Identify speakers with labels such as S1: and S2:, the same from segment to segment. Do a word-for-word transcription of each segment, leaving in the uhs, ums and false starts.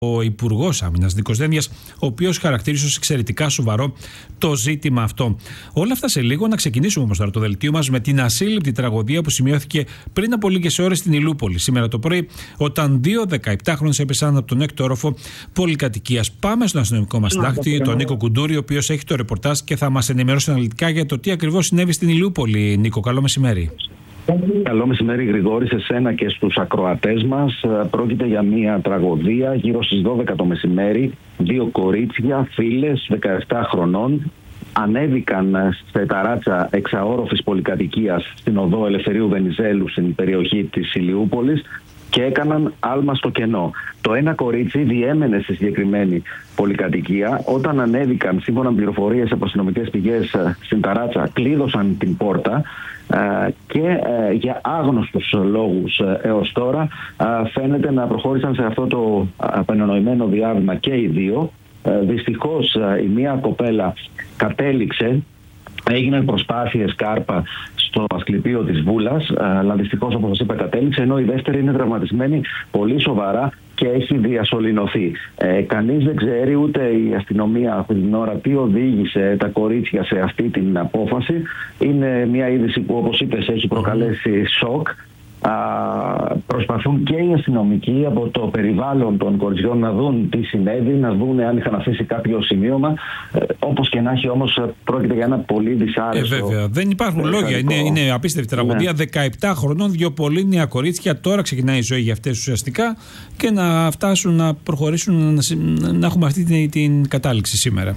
S1: ο Υπουργός Άμυνας Νίκος Δένδιας, ο οποίος χαρακτήρισε ως εξαιρετικά σοβαρό το ζήτημα αυτό. Όλα αυτά σε λίγο. Να ξεκινήσουμε όμως τώρα το δελτίο μας με την ασύλληπτη τραγωδία που σημειώθηκε πριν από λίγες ώρες στην Ηλιούπολη σήμερα το πρωί, όταν δύο δεκαεπτάχρονες έπεσαν από τον έκτο όροφο πολυκατοικίας. Πάμε στον αστυνομικό μας συντάκτη, τον Νίκο Κουντούρη, ο οποίος έχει το ρεπορτάζ και θα μας ενημερώσει αναλυτικά για το τι ακριβώς συνέβη στην Ηλιούπολη. Νίκο, καλό μεσημέρι.
S2: Καλό μεσημέρι, Γρηγόρη, σε σένα και στους ακροατές μας. Πρόκειται για μια τραγωδία γύρω στις δώδεκα το μεσημέρι. Δύο κορίτσια, φίλες, δεκαεπτά χρονών, ανέβηκαν σε ταράτσα εξαόροφης πολυκατοικίας στην οδό Ελευθερίου Βενιζέλου στην περιοχή της Ηλιούπολης και έκαναν άλμα στο κενό. Το ένα κορίτσι διέμενε στη συγκεκριμένη πολυκατοικία. Όταν ανέβηκαν, σύμφωνα με πληροφορίες από αστυνομικές πηγές στην ταράτσα, κλείδωσαν την πόρτα και για άγνωστους λόγους έως τώρα φαίνεται να προχώρησαν σε αυτό το απεννοημένο διάβημα και οι δύο. Δυστυχώς η μία κοπέλα κατέληξε, έγιναν προσπάθειες κάρπα στο ασκληπείο της Βούλας, αλλά δυστυχώς, όπως σας είπα, κατέληξε, ενώ η δεύτερη είναι τραυματισμένη πολύ σοβαρά και έχει διασωληνωθεί. Ε, κανείς δεν ξέρει, ούτε η αστυνομία αυτή την ώρα, τι οδήγησε τα κορίτσια σε αυτή την απόφαση. Είναι μια είδηση που, όπως είπες, έχει προκαλέσει σοκ. Α, προσπαθούν και οι αστυνομικοί από το περιβάλλον των κοριτσιών να δουν τι συνέβη, να δουν αν είχαν αφήσει κάποιο σημείωμα. Ε, όπως και να έχει, όμως, πρόκειται για ένα πολύ δυσάρεστο.
S1: Ε, βέβαια. Δεν υπάρχουν λόγια. Είναι, είναι απίστευτη τραγωδία. Ναι. δεκαεπτά χρονών, δύο πολύ νέα κορίτσια. Τώρα ξεκινάει η ζωή για αυτές ουσιαστικά και να φτάσουν να προχωρήσουν, να, να έχουμε αυτή την, την κατάληξη σήμερα.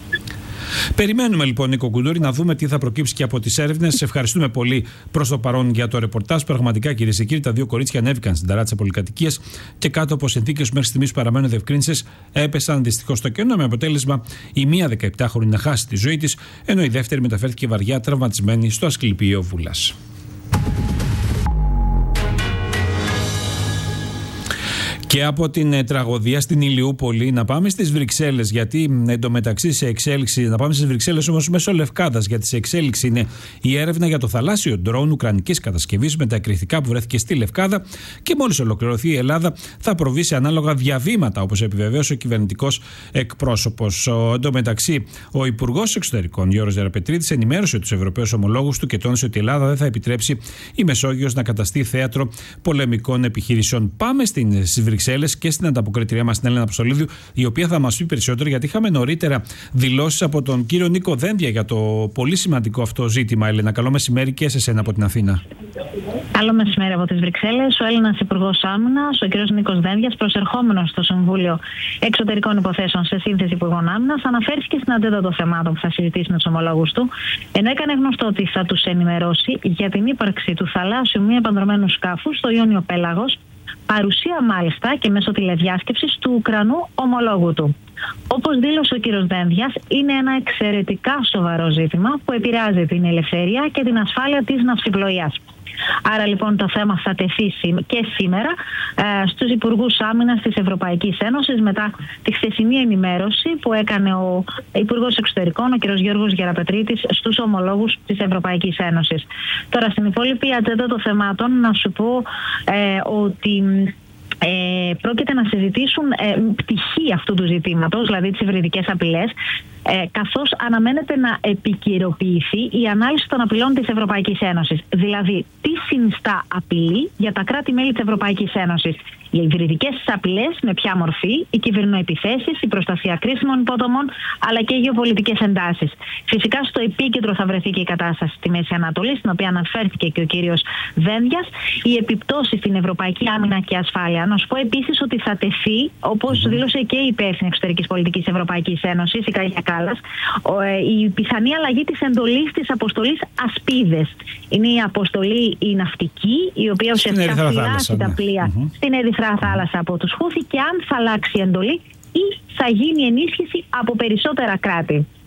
S1: Περιμένουμε λοιπόν, Νίκο Κουντούρη, να δούμε τι θα προκύψει και από τις έρευνες. Σε ευχαριστούμε πολύ προς το παρόν για το ρεπορτάζ. Πραγματικά, κυρίες και κύριοι, τα δύο κορίτσια ανέβηκαν στην ταράτσα πολυκατοικίας και κάτω από συνθήκες που μέχρι στιγμής παραμένουν διευκρίνησες έπεσαν δυστυχώς στο κενό, με αποτέλεσμα η μία δεκαεπτάχρονη να χάσει τη ζωή της, ενώ η δεύτερη μεταφέρθηκε βαριά τραυματισμένη στο ασκληπείο Βούλας. Και από την ε, τραγωδία στην Ηλιούπολη να πάμε στις Βρυξέλλες, γιατί εντωμεταξύ σε εξέλιξη, να πάμε στις Βρυξέλλες όμως μέσω Λευκάδας, γιατί σε εξέλιξη είναι η έρευνα για το θαλάσσιο ντρόουν ουκρανικής κατασκευής με τα εκρηκτικά που βρέθηκε στη Λευκάδα και μόλις ολοκληρωθεί η Ελλάδα θα προβεί σε ανάλογα διαβήματα, όπως επιβεβαίωσε ο κυβερνητικός εκπρόσωπος. Εντωμεταξύ, ο Υπουργός Εξωτερικών Γιώργος Γεραπετρίδης ενημέρωσε τους Ευρωπαίους ομολόγους του και τόνισε ότι η Ελλάδα δεν θα επιτρέψει η Μεσόγειος να καταστεί θέατρο πολεμικών επιχειρήσεων. Πάμε στις Βρυξέλλες και στην ανταποκριτήριά μας την Έλενα Αποστολίδου, η οποία θα μας πει περισσότερο, γιατί είχαμε νωρίτερα δηλώσεις από τον κύριο Νίκο Δένδια για το πολύ σημαντικό αυτό ζήτημα. Έλενα, καλό μεσημέρι και σε εσένα από την Αθήνα.
S3: Καλό μεσημέρι από τις Βρυξέλλες. Ο Έλληνας Υπουργός Άμυνας, ο κ. Νίκος Δένδιας, προσερχόμενος στο Συμβούλιο Εξωτερικών Υποθέσεων σε σύνθεση Υπουργών Άμυνας, αναφέρθηκε στην ατζέντα των θεμάτων που θα συζητήσει με τους ομολόγους του, ενώ έκανε γνωστό ότι θα τους ενημερώσει για την ύπαρξη του θαλάσσιου μη επανδρωμένου σκάφου στο Ιόνιο Πέλαγος, παρουσία μάλιστα και μέσω τηλεδιάσκεψης του Ουκρανού ομολόγου του. Όπως δήλωσε ο κ. Δένδιας, είναι ένα εξαιρετικά σοβαρό ζήτημα που επηρεάζει την ελευθερία και την ασφάλεια της ναυσιπλοείας. Άρα λοιπόν το θέμα θα τεθεί και σήμερα ε, στους Υπουργούς Άμυνας της Ευρωπαϊκής Ένωσης μετά τη χθεσινή ενημέρωση που έκανε ο Υπουργός Εξωτερικών, ο κ. Γιώργος Γεραπετρίδης, στους ομολόγους της Ευρωπαϊκής Ένωσης. Τώρα στην υπόλοιπη ατζέντα των θεμάτων να σου πω ε, ότι Ε, πρόκειται να συζητήσουν ε, πτυχή αυτού του ζητήματος, δηλαδή τις υβριδικές απειλές, ε, καθώς αναμένεται να επικαιροποιηθεί η ανάλυση των απειλών της Ευρωπαϊκής Ένωσης. Δηλαδή, τι συνιστά απειλή για τα κράτη-μέλη της Ευρωπαϊκής Ένωσης. Οι υβριδικές απειλές, με ποια μορφή, οι κυβερνοεπιθέσεις, η προστασία κρίσιμων υποδομών, αλλά και οι γεωπολιτικές εντάσεις. Φυσικά, στο επίκεντρο θα βρεθεί και η κατάσταση στη Μέση Ανατολή, στην οποία αναφέρθηκε και ο κύριος Δένδιας, οι επιπτώσεις στην ευρωπαϊκή άμυνα και ασφάλεια. Να σου πω επίσης ότι θα τεθεί, όπως δήλωσε και η υπεύθυνη εξωτερικής πολιτικής της Ευρωπαϊκής Ένωσης, η Καγιά Κάλλας, η πιθανή αλλαγή της εντολής της αποστολής Ασπίδες. Είναι η αποστολή η ναυτική, η οποία ουσιαστικά φυλάσσει τα πλοία mm-hmm. στην Ερυθρά Θάλασσα από τους Χούθη, και αν θα αλλάξει η εντολή ή θα γίνει ενίσχυση από περισσότερα κράτη.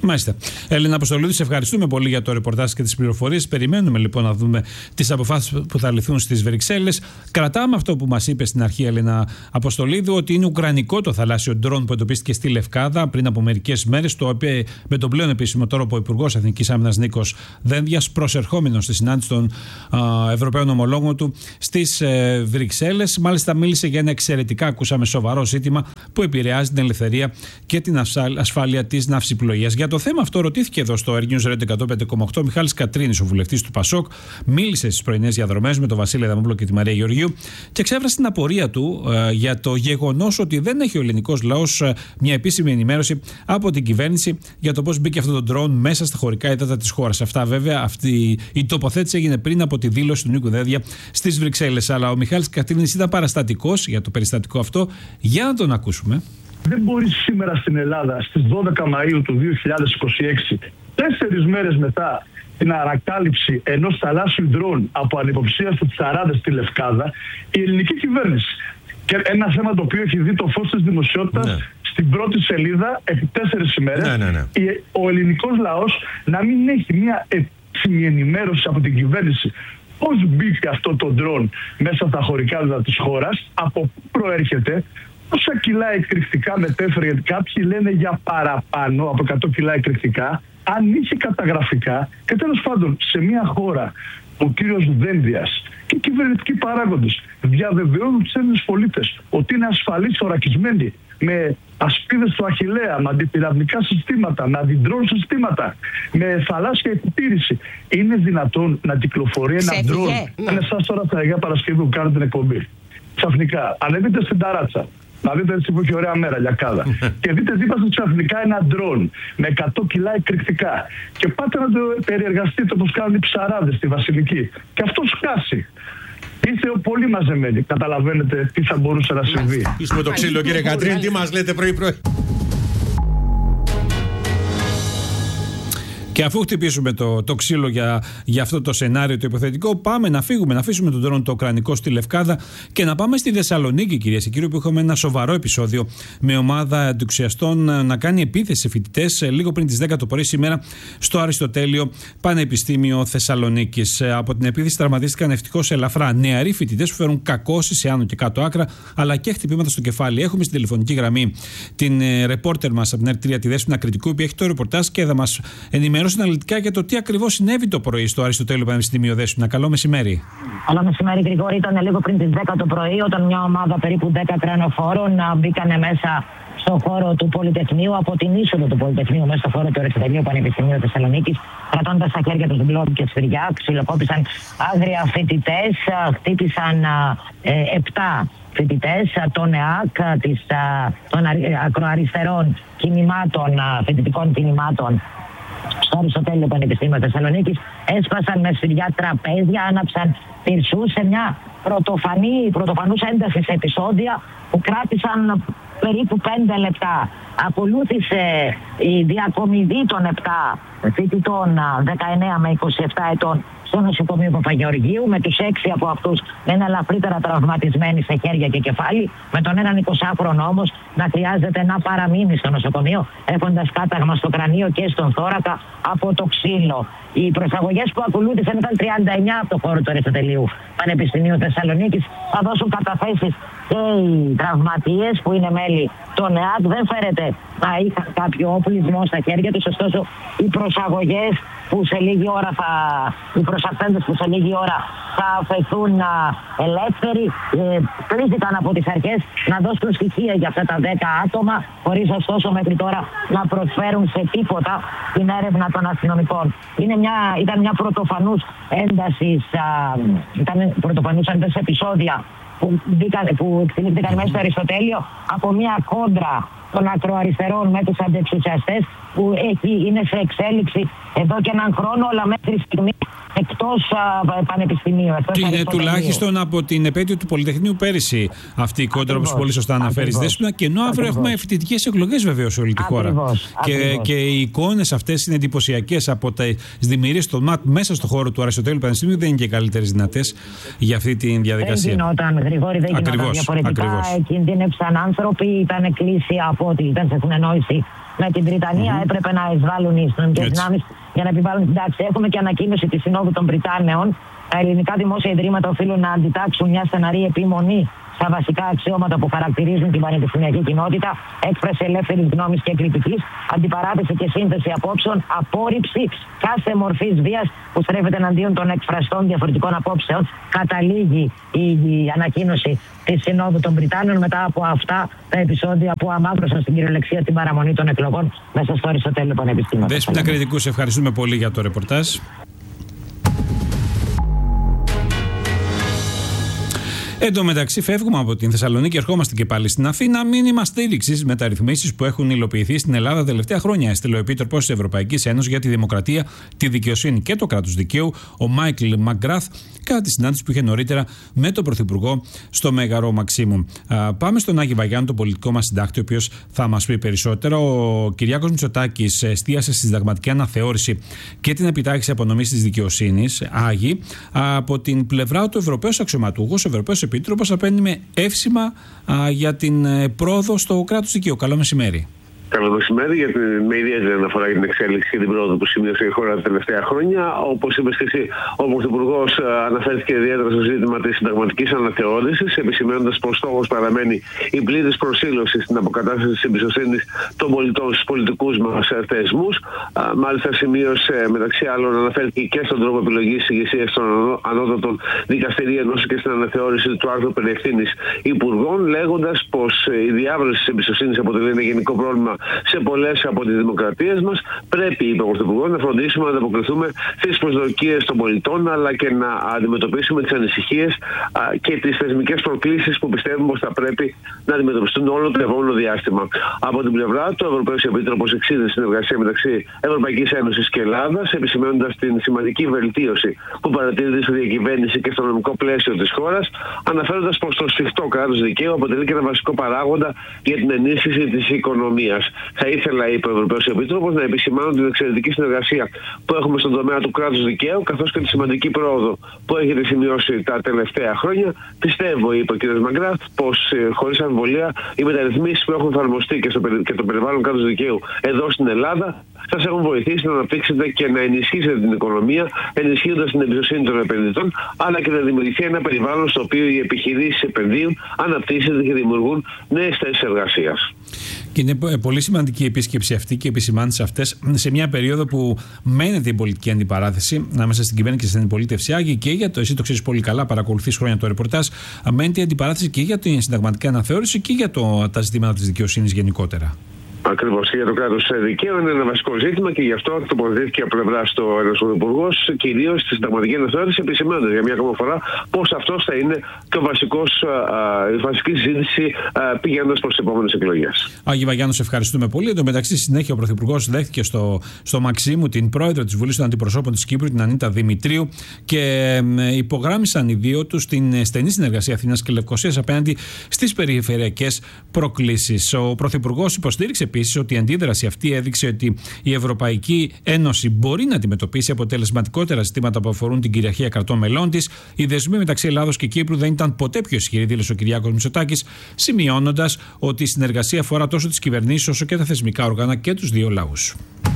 S1: Μάλιστα. Έλληνα Αποστολίδου, σε ευχαριστούμε πολύ για το ρεπορτάζ και τις πληροφορίες. Περιμένουμε λοιπόν να δούμε τις αποφάσεις που θα ληφθούν στις Βρυξέλλες. Κρατάμε αυτό που μας είπε στην αρχή, Έλληνα Αποστολίδου, ότι είναι ουκρανικό το θαλάσσιο ντρόν που εντοπίστηκε στη Λευκάδα πριν από μερικές μέρες, το οποίο με τον πλέον επίσημο τρόπο ο Υπουργός Εθνικής Άμυνας Νίκος Δένδιας, προσερχόμενος στη συνάντηση των α, Ευρωπαίων ομολόγων του στις ε, Βρυξέλλες. Μάλιστα, μίλησε για ένα εξαιρετικά, ακούσαμε, σοβαρό ζήτημα που επηρεάζει την ελευθερία και την ασφάλεια της ναυσιπλοείας. Για το θέμα αυτό ρωτήθηκε εδώ στο Air News Radio εκατόν πέντε κόμμα οκτώ Μιχάλης Κατρίνης, ο βουλευτής του Πασόκ. Μίλησε στις πρωινές διαδρομές με τον Βασίλη Αδαμόπουλο και τη Μαρία Γεωργίου και εξέφρασε την απορία του ε, για το γεγονός ότι δεν έχει ο ελληνικός λαός ε, μια επίσημη ενημέρωση από την κυβέρνηση για το πώς μπήκε αυτό το ντρόν μέσα στα χωρικά ύδατα της χώρας. Αυτά, βέβαια, αυτή η τοποθέτηση έγινε πριν από τη δήλωση του Νίκου Δένδια στις Βρυξέλλες. Αλλά ο Μιχάλης Κατρίνης ήταν παραστατικός για το περιστατικό αυτό. Για να τον ακούσουμε.
S4: Δεν μπορεί σήμερα στην Ελλάδα στις δώδεκα Μαΐου του δύο χιλιάδες είκοσι έξι, τέσσερις μέρες μετά την ανακάλυψη ενός θαλάσσιου ντρόν από ανυποψίαστους ψαράδες στη Λευκάδα, η ελληνική κυβέρνηση, και ένα θέμα το οποίο έχει δει το φως της δημοσιότητας, ναι, στην πρώτη σελίδα επί τέσσερις ημέρες, ναι, ναι, ναι. ο ελληνικός λαός να μην έχει μια επίσημη ενημέρωση από την κυβέρνηση πώς μπήκε αυτό το ντρόν μέσα στα χωρικά ύδατα της χώρας, από πού προέρχεται, πόσα κιλά εκρηκτικά μετέφερε, γιατί κάποιοι λένε για παραπάνω από εκατό κιλά εκρηκτικά, αν είχε καταγραφικά. Και τέλος πάντων, σε μια χώρα ο κύριος Δένδιας και οι κυβερνητικοί παράγοντες διαβεβαιώνουν τους Έλληνες πολίτες ότι είναι ασφαλείς, θωρακισμένοι με ασπίδες του Αχιλλέα, με αντιπυραυλικά συστήματα, με αντιντρόν συστήματα, με θαλάσσια επιτήρηση. Είναι δυνατόν να κυκλοφορεί ένα ντρόν? Είναι σαν τώρα στα Αγία Παρασκευή που κάνουν την εκπομπή. Ξαφνικά ανέβείτε στην ταράτσα, να δείτε έτσι που έχει ωραία μέρα, Λιακάδα, και δείτε δίπλα ξαφνικά ένα ντρόν με εκατό κιλά εκρηκτικά. Και πάτε να το περιεργαστείτε όπως κάνουν οι ψαράδες στη Βασιλική. Και αυτό σκάσει. Είστε πολύ μαζεμένοι. Καταλαβαίνετε τι θα μπορούσε να συμβεί.
S5: Είσαι το ξύλο, κύριε Κατρίνη, τι μας λέτε πρωί-πρωί.
S1: Και αφού χτυπήσουμε το, το ξύλο για, για αυτό το σενάριο το υποθετικό, πάμε να φύγουμε, να αφήσουμε τον ντρόν το ουκρανικό στη Λευκάδα και να πάμε στη Θεσσαλονίκη, κυρίες και κύριοι, που είχαμε ένα σοβαρό επεισόδιο με ομάδα εντουξιαστών να κάνει επίθεση σε φοιτητές λίγο πριν τις δέκα το πρωί σήμερα στο Αριστοτέλειο Πανεπιστήμιο Θεσσαλονίκης. Από την επίθεση τραυματίστηκαν ευτυχώς ελαφρά νεαροί φοιτητές που φέρουν κακώσεις σε άνω και κάτω άκρα, αλλά και χτυπήματα στο κεφάλι. Έχουμε στην τηλεφωνική γραμμή την ε, ρεπόρτερ μας από την Ερ τρία, τη Δέσποινα Κρητικού, που έχει το ρεπορτάζ και θα μας ενημερώσει αναλυτικά για το τι ακριβώς συνέβη το πρωί στο Αριστοτέλειο Πανεπιστήμιο. Δέσποινα, καλό μεσημέρι.
S6: Καλό μεσημέρι, Γρηγόρη. Ήταν λίγο πριν τις δέκα το πρωί, όταν μια ομάδα περίπου δέκα τρενοφόρων μπήκανε μέσα στο χώρο του Πολυτεχνείου, από την είσοδο του Πολυτεχνείου, μέσα στο χώρο του Αριστοτελείου Πανεπιστημίου Θεσσαλονίκης, κρατώντας στα χέρια τους μπλόκ και σφυριά, ξυλοκόπησαν άγρια φοιτητές, χτύπησαν ε, επτά φοιτητές, των ΕΑΚ, της, των ακροαριστερών κινημάτων, φοιτητικών κινημάτων στο Αριστοτέλειο Πανεπιστήμιο Θεσσαλονίκης, έσπασαν με σφυριά τραπέζια, άναψαν πυρσούς σε μια πρωτοφανή, πρωτοφανούς ένταση σε επεισόδια που κράτησαν περίπου πέντε λεπτά. Ακολούθησε η διακομιδή των επτά φοιτητών δεκαεννέα με είκοσι επτά ετών στο νοσοκομείο Παπαγεωργίου, με τους έξι από αυτούς να είναι ελαφρύτερα τραυματισμένοι σε χέρια και κεφάλι, με τον έναν εικοσάχρονο όμως να χρειάζεται να παραμείνει στο νοσοκομείο, έχοντας κάταγμα στο κρανίο και στον θώρακα από το ξύλο. Οι προσαγωγές που ακολούθησαν ήταν τριάντα εννέα από το χώρο του Αριστοτελείου Πανεπιστημίου Θεσσαλονίκης. Θα δώσουν καταθέσεις και οι τραυματίες που είναι μέλη των ΕΑΚ. Δεν φέρεται να είχαν κάποιο όπλισμό στα χέρια τους, ωστόσο οι προσαγωγές που σε λίγη ώρα θα, οι προσαρτέντες που σε λίγη ώρα θα αφαιθούν ελεύθεροι, ε, κλήθηκαν από τις αρχές να δώσουν στοιχεία για αυτά τα δέκα άτομα, χωρίς ωστόσο μέχρι τώρα να προσφέρουν σε τίποτα την έρευνα των αστυνομικών. Είναι μια, ήταν μια πρωτοφανούς έντασης, α, ήταν πρωτοφανούς έντασης επεισόδια που, που εξελίχθηκαν μέσα στο Αριστοτέλειο από μια κόντρα των ακροαριστερών με τους αντεξουσιαστές που έχει, είναι σε εξέλιξη εδώ και έναν χρόνο, αλλά μέχρι στιγμή εκτός α, πανεπιστημίου.
S1: Και είναι τουλάχιστον από την επέτειο του Πολυτεχνείου πέρυσι αυτή η κόντρα, όπως πολύ σωστά αναφέρεις, Δέσποινα. Και ενώ αύριο έχουμε φοιτητικές εκλογές βεβαίως σε όλη τη χώρα.
S6: Ακριβώς,
S1: και,
S6: ακριβώς.
S1: και οι εικόνες αυτές είναι εντυπωσιακές από τις δημιουργίες των ΜΑΤ μέσα στο χώρο του Αριστοτέλειου Πανεπιστημίου. Δεν είναι και καλύτερες δυνατές για αυτή τη διαδικασία.
S6: Δεν γινόταν, Γρηγόρη, δεν γινόταν διαφορετικά. Ακριβώς. Κινδύνευσαν άνθρωποι, ήταν εκκλήσια από ότι ήταν σε συνεννόηση με την Βρυτανία mm-hmm. έπρεπε να εισβάλλουν οι αστυνομικές δυνάμεις για να επιβάλλουν την τάξη. Έχουμε και ανακοίνωση της Συνόδου των Βρυτάνεων. Τα ελληνικά δημόσια ιδρύματα οφείλουν να αντιτάξουν μια στεναρή επιμονή στα βασικά αξιώματα που χαρακτηρίζουν την πανεπιστημιακή κοινότητα, έκφραση ελεύθερης γνώμης και κριτικής, αντιπαράθεση και σύνθεση απόψεων, απόρριψη κάθε μορφής βίας που στρέφεται εναντίον των εκφραστών διαφορετικών απόψεων. Καταλήγει η, η ανακοίνωση της Συνόδου των Βρυτάνεων μετά από αυτά τα επεισόδια που αμαύρωσαν στην κυριολεξία την παραμονή των εκλογών μέσα στο Αριστοτέλειο Πανεπιστήμιο.
S1: Δέσποινα Κρητικού, σε ευχαριστούμε πολύ για το ρεπορτάζ. Εν τω μεταξύ, φεύγουμε από την Θεσσαλονίκη και ερχόμαστε και πάλι στην Αθήνα. Μήνυμα στήριξη στις μεταρρυθμίσεις που έχουν υλοποιηθεί στην Ελλάδα τα τελευταία χρόνια. Έστειλε ο Επίτροπος της Ευρωπαϊκής Ένωσης για τη Δημοκρατία, τη Δικαιοσύνη και το Κράτος Δικαίου, ο Μάικλ Μαγκράθ, κατά τη συνάντηση που είχε νωρίτερα με τον Πρωθυπουργό στο Μέγαρο Μαξίμου. Α, πάμε στον Άκη Βαγιάννη, τον πολιτικό μας συντάκτη, ο οποίος θα μας πει περισσότερα. Ο Κυριάκος Μητσοτάκης εστίασε στη συνταγματική αναθεώρηση και την επιτάχυνση απονομής της δικαιοσύνης. Άγιοι, από την πλευρά του Ευρωπαίου αξιωματούχου, ο Ευρωπαίος Επίτροπος απένιμε εύσημα α, για την ε, πρόοδο στο κράτος δικαίου. Καλό μεσημέρι.
S7: Καλό μεσημέρι, γιατί με ιδιαίτερη αναφορά για την εξέλιξη και την πρόοδο που σημείωσε η χώρα τα τελευταία χρόνια. Όπως είπες και εσύ, ο Πρωθυπουργός αναφέρθηκε ιδιαίτερα στο ζήτημα της συνταγματικής αναθεώρησης, επισημαίνοντας πως στόχος παραμένει η πλήρης προσήλωση στην αποκατάσταση της εμπιστοσύνης των πολιτών στους πολιτικούς μας θεσμούς. Μάλιστα, σημείωσε μεταξύ άλλων, αναφέρθηκε και στον τρόπο επιλογής της ηγεσίας των ανώτατων δικαστηρίων, όσο και στην αναθεώρηση του άρθρου περί ευθύνης υπουργών, λέγοντας πως η διάβρωση της εμπιστοσύνης αποτελεί ένα γενικό πρόβλημα σε πολλές από τις δημοκρατίες μας. Πρέπει, είπε ο Πρωθυπουργός, να φροντίσουμε να ανταποκριθούμε στις προσδοκίες των πολιτών, αλλά και να αντιμετωπίσουμε τις ανησυχίες α, και τις θεσμικές προκλήσεις που πιστεύουμε πως θα πρέπει να αντιμετωπιστούν όλο το επόμενο διάστημα. Από την πλευρά του, ο Ευρωπαίος Επίτροπος εξήγησε συνεργασία μεταξύ Ευρωπαϊκής Ένωσης και Ελλάδας, επισημαίνοντας την σημαντική βελτίωση που παρατηρείται στη διακυβέρνηση και στο νομικό πλαίσιο της χώρας, αναφέροντας πως το σφιχτό κράτος δικαίου αποτελεί και ένα βασικό παράγοντα για την ενίσχυση της οικονομίας. Θα ήθελα, είπε ο Ευρωπαίος Επίτροπος, να επισημάνω την εξαιρετική συνεργασία που έχουμε στον τομέα του κράτους δικαίου, καθώς και τη σημαντική πρόοδο που έχετε σημειώσει τα τελευταία χρόνια. Πιστεύω, είπε ο κ. Μαγκράθ, πως χωρίς αμφιβολία οι μεταρρυθμίσεις που έχουν εφαρμοστεί και, στο, και το περιβάλλον κράτους δικαίου εδώ στην Ελλάδα σας έχουν βοηθήσει να αναπτύξετε και να ενισχύσετε την οικονομία, ενισχύοντας την εμπιστοσύνη των επενδυτών, αλλά και να δημιουργηθεί ένα περιβάλλον στο οποίο οι επιχειρήσεις επενδύουν, αναπτύσσονται και δημιουργούν νέες θέσεις εργασίας.
S1: Και είναι πολύ σημαντική η επίσκεψη αυτή και οι επισημάνσεις αυτές σε μια περίοδο που μένεται η πολιτική αντιπαράθεση ανάμεσα στην κυβέρνηση και στην αντιπολίτευση. Άγιοι, και για το, εσύ το ξέρεις πολύ καλά, παρακολουθείς χρόνια το ρεπορτάζ, μένεται η αντιπαράθεση και για την συνταγματική αναθεώρηση και για το, τα ζητήματα της δικαιοσύνης γενικότερα.
S7: Ακριβώς, για το κράτος δικαίου είναι ένα βασικό ζήτημα και γι' αυτό τοποθετήθηκε από πλευρά του Πρωθυπουργός, κυρίως στη συνταγματική αναθεώρηση, επισημαίνοντας για μια ακόμα φορά πως αυτός θα είναι και ο βασικός, α, η βασική συζήτηση πηγαίνοντας προς τις επόμενες εκλογές.
S1: Άγιοι Βαγιάννου, σε ευχαριστούμε πολύ. Εν τω μεταξύ, στη συνέχεια ο Πρωθυπουργός δέχτηκε στο, στο Μαξίμου την πρόεδρο της Βουλής των Αντιπροσώπων της Κύπρου, την Ανίτα Δημητρίου, και ε, υπογράμμισαν οι δύο τους την στενή συνεργασία Αθήνας και Λευκωσίας απέναντι στις περιφερειακές προκλήσεις. Ο Πρωθυπουργός υποστήριξε επίσης ότι η αντίδραση αυτή έδειξε ότι η Ευρωπαϊκή Ένωση μπορεί να αντιμετωπίσει αποτελεσματικότερα ζητήματα που αφορούν την κυριαρχία κρατών μελών της. Οι δεσμοί μεταξύ Ελλάδος και Κύπρου δεν ήταν ποτέ πιο ισχυροί, δήλωσε ο Κυριάκος Μητσοτάκης, σημειώνοντας ότι η συνεργασία αφορά τόσο τις κυβερνήσεις όσο και τα θεσμικά όργανα και τους δύο λαούς.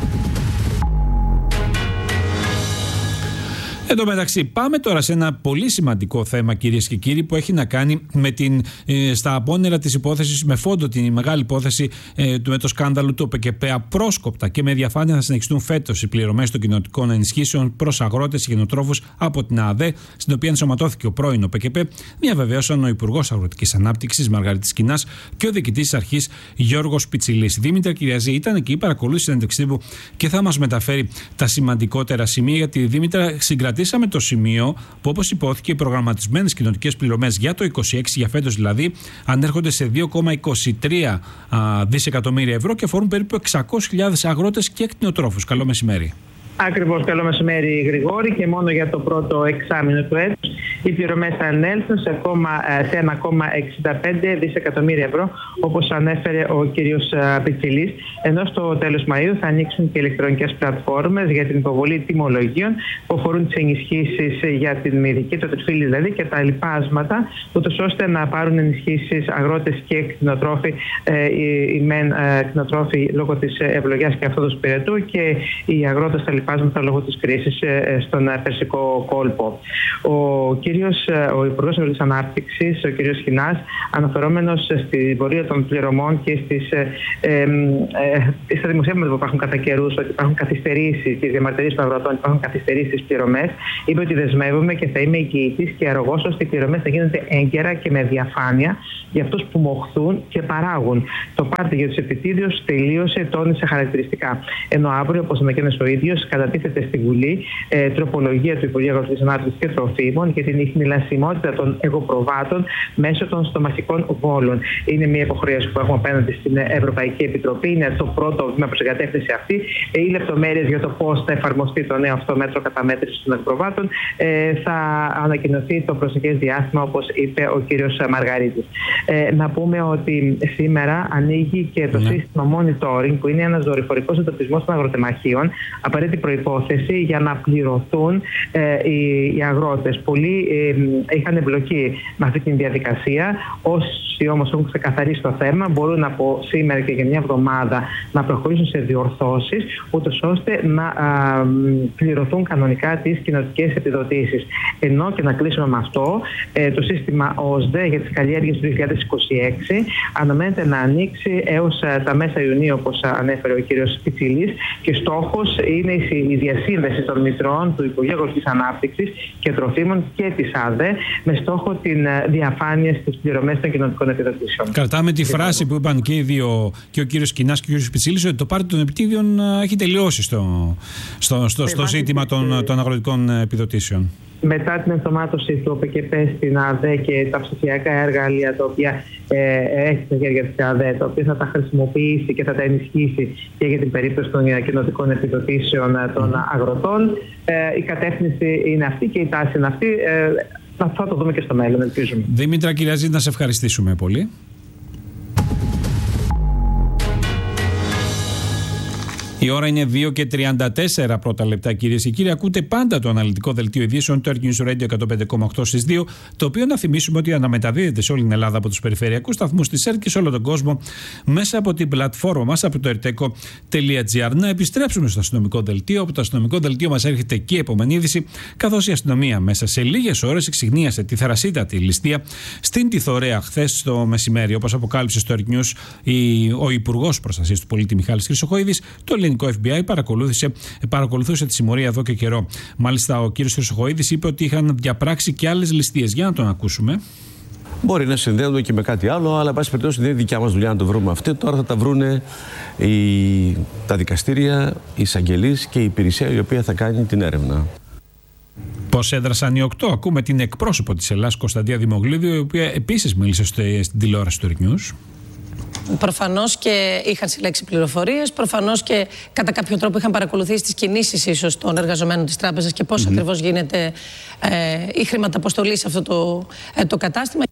S1: Εν τω μεταξύ, πάμε τώρα σε ένα πολύ σημαντικό θέμα, κυρίες και κύριοι, που έχει να κάνει με την, ε, στα απόνερα της υπόθεσης, με φόντο την μεγάλη υπόθεση ε, με το σκάνδαλο του ΟΠΕΚΕΠΕ. Απρόσκοπτα και με διαφάνεια θα συνεχιστούν φέτος οι πληρωμές των κοινοτικών ενισχύσεων προς αγρότες και γενοτρόφους από την ΑΔΕ, στην οποία ενσωματώθηκε ο πρώην ΟΠΕΚΕΠΕ. Διαβεβαίωσαν ο Υπουργός Αγροτικής Ανάπτυξης Μαργαρίτης Κινάς και ο Διοικητής της Αρχής Γιώργος Πιτσιλής. Δήμητρα Κυριαζή ήταν εκεί, παρακολούθησε συνέντευξη τύπου και θα μας μεταφέρει τα σημαντικότερα σημεία, γιατί Δήμητρα συγκρατεί. Κρατήσαμε το σημείο που, όπως υπόθηκε, οι προγραμματισμένες κοινοτικές πληρωμές για το είκοσι έξι, για φέτος δηλαδή, ανέρχονται σε δύο κόμμα είκοσι τρία δισεκατομμύρια ευρώ και αφορούν περίπου εξακόσιες χιλιάδες αγρότες και κτηνοτρόφους. Καλό μεσημέρι.
S8: Ακριβώς, καλό μεσημέρι Γρηγόρη, και μόνο για το πρώτο εξάμηνο του έτους οι πληρωμές θα ανέλθουν σε, σε ένα κόμμα εξήντα πέντε δισεκατομμύρια ευρώ, όπως ανέφερε ο κύριος Πιτσιλής, ενώ στο τέλος Μαΐου θα ανοίξουν και ηλεκτρονικές πλατφόρμες για την υποβολή τιμολογίων που αφορούν τις ενισχύσεις για την μυδική, το τριφύλι δηλαδή και τα λοιπάσματα, ούτως ώστε να πάρουν ενισχύσεις αγρότες και κτηνοτρόφοι, ε, οι, οι μεν ε, κτηνοτρόφοι λόγω της ευλογιάς και αυτού του πυρετού και οι αγρότες τα λοιπάσματα λόγω της κρίσης ε, στον Περσικό κόλπο. Ο κύριος, ο Υπουργός Αγροτικής Ανάπτυξης, ο κύριος Χινάς, αναφερόμενος στην πορεία των πληρωμών και στις, ε, ε, ε, στα δημοσιεύματα που υπάρχουν κατά καιρούς, ότι υπάρχουν καθυστερήσεις, τις διαμαρτυρίες των αγροτών, υπάρχουν καθυστερήσεις στις πληρωμές, είπε ότι δεσμεύομαι και θα είμαι εγγυητής και αρρωγός ώστε οι πληρωμές θα γίνονται έγκαιρα και με διαφάνεια για αυτούς που μοχθούν και παράγουν. Το πάρτι για τους επιτίδιους τελείωσε, τόνισε χαρακτηριστικά. Ενώ αύριο, όπως ανακοίνωσε ο ίδιος, κατατίθεται στη Βουλή ε, τροπολογία του Υπουργείου Αγροτικής Ανάπτυξης και Τροφίμων για την ιχνηλασιμότητα των εγωπροβάτων μέσω των στομαχικών βόλων. Είναι μια υποχρέωση που έχουμε απέναντι στην Ευρωπαϊκή Επιτροπή. Είναι το πρώτο βήμα προς την κατεύθυνση αυτή. Οι λεπτομέρειες για το πώς θα εφαρμοστεί το νέο αυτό μέτρο καταμέτρησης των εγωπροβάτων ε, θα ανακοινωθεί το προσεχές διάστημα, όπως είπε ο κύριος Μαργαρίτης. Ε, να πούμε ότι σήμερα ανοίγει και το ναι. σύστημα monitoring, που είναι ένας δορυφορικός εντοπισμός των αγροτεμαχίων, απαραίτητη προϋπόθεση για να πληρωθούν ε, οι, οι αγρότες. Πολλοί ε, είχαν εμπλοκή με αυτή τη διαδικασία. Όσοι όμως έχουν ξεκαθαρίσει το θέμα, μπορούν από σήμερα και για μια εβδομάδα να προχωρήσουν σε διορθώσεις, ούτως ώστε να α, πληρωθούν κανονικά τις κοινοτικές επιδοτήσεις. Ενώ, και να κλείσουμε με αυτό, ε, το σύστημα ΟΣΔΕ για τις καλλιέργειες του δύο χιλιάδες είκοσι έξι αναμένεται να ανοίξει έως ε, τα μέσα Ιουνίου, όπως ανέφερε ο κύριος Πιτσιλής, και στόχος είναι η διασύνδεση των μητρώων του Υπουργείου Αγροτικής Ανάπτυξης και Τροφίμων και της ΑΔΕ με στόχο την διαφάνεια στις πληρωμές των κοινοτικών επιδοτήσεων.
S1: Κρατάμε τη φράση που είπαν και οι δύο, και ο κύριος Κινάς και ο κύριος Πιτσιλής, ότι το πάρτι των επιτίδιων έχει τελειώσει στο, στο, στο, στο ζήτημα των, των αγροτικών επιδοτήσεων.
S8: Μετά την ενσωμάτωση του ΟΠΕΚΕΠ στην ΑΔΕ και τα ψηφιακά εργαλεία τα οποία ε, έχει στα χέρια της ΑΔΕ, τα οποία θα τα χρησιμοποιήσει και θα τα ενισχύσει και για την περίπτωση των κοινοτικών επιδοτήσεων των αγροτών, ε, η κατεύθυνση είναι αυτή και η τάση είναι αυτή. Ε, θα το δούμε και στο μέλλον, ελπίζουμε.
S1: Δήμητρα Κυριαζήτη, να σε ευχαριστήσουμε πολύ. Η ώρα είναι δύο και τριάντα τέσσερα πρώτα λεπτά, κυρίες και κύριοι. Ακούτε πάντα το αναλυτικό δελτίο ειδήσεων του Earth News Radio εκατόν πέντε κόμμα οκτώ στις δύο, το οποίο να θυμίσουμε ότι αναμεταδίδεται σε όλη την Ελλάδα από τους περιφερειακούς σταθμούς της ΕΡΤ και σε όλο τον κόσμο μέσα από την πλατφόρμα μας, από το ερτέκο τελεία τζι άρ. Να επιστρέψουμε στο αστυνομικό δελτίο. Από το αστυνομικό δελτίο μας έρχεται και η επόμενη είδηση, καθώς η αστυνομία μέσα σε λίγες ώρες εξιγνίασε τη θερασίτατη ληστεία στην Τιθωρέα χθες το μεσημέρι. Όπως αποκάλυψε στο Earth News ο Υπουργός Προστασίας του Πολίτη Μιχάλης Χρυσοχοΐδης, το ελληνικό εφ μπι άι παρακολούθησε, παρακολουθούσε τη συμμορία εδώ και καιρό. Μάλιστα, ο κύριος Χρυσοχοΐδης είπε ότι είχαν διαπράξει και άλλες ληστείες. Για να τον ακούσουμε.
S9: Μπορεί να συνδέονται και με κάτι άλλο, αλλά εν πάση περιπτώσει δεν είναι δικιά μας δουλειά να το βρούμε αυτό. Τώρα θα τα βρούνε οι, τα δικαστήρια, οι εισαγγελείς και η υπηρεσία η οποία θα κάνει την έρευνα.
S1: Πώς έδρασαν οι οκτώ? Ακούμε την εκπρόσωπο της Ελλάδας, Κωνσταντία Δημογλίδου, η οποία επίσης μίλησε στην τηλεόραση του Earth News.
S10: Προφανώς και είχαν συλλέξει πληροφορίες, προφανώς και κατά κάποιο τρόπο είχαν παρακολουθήσει τις κινήσεις ίσως των εργαζομένων της τράπεζας και πώς mm-hmm. ακριβώς γίνεται ε, η χρηματαποστολή σε αυτό το, ε, το κατάστημα.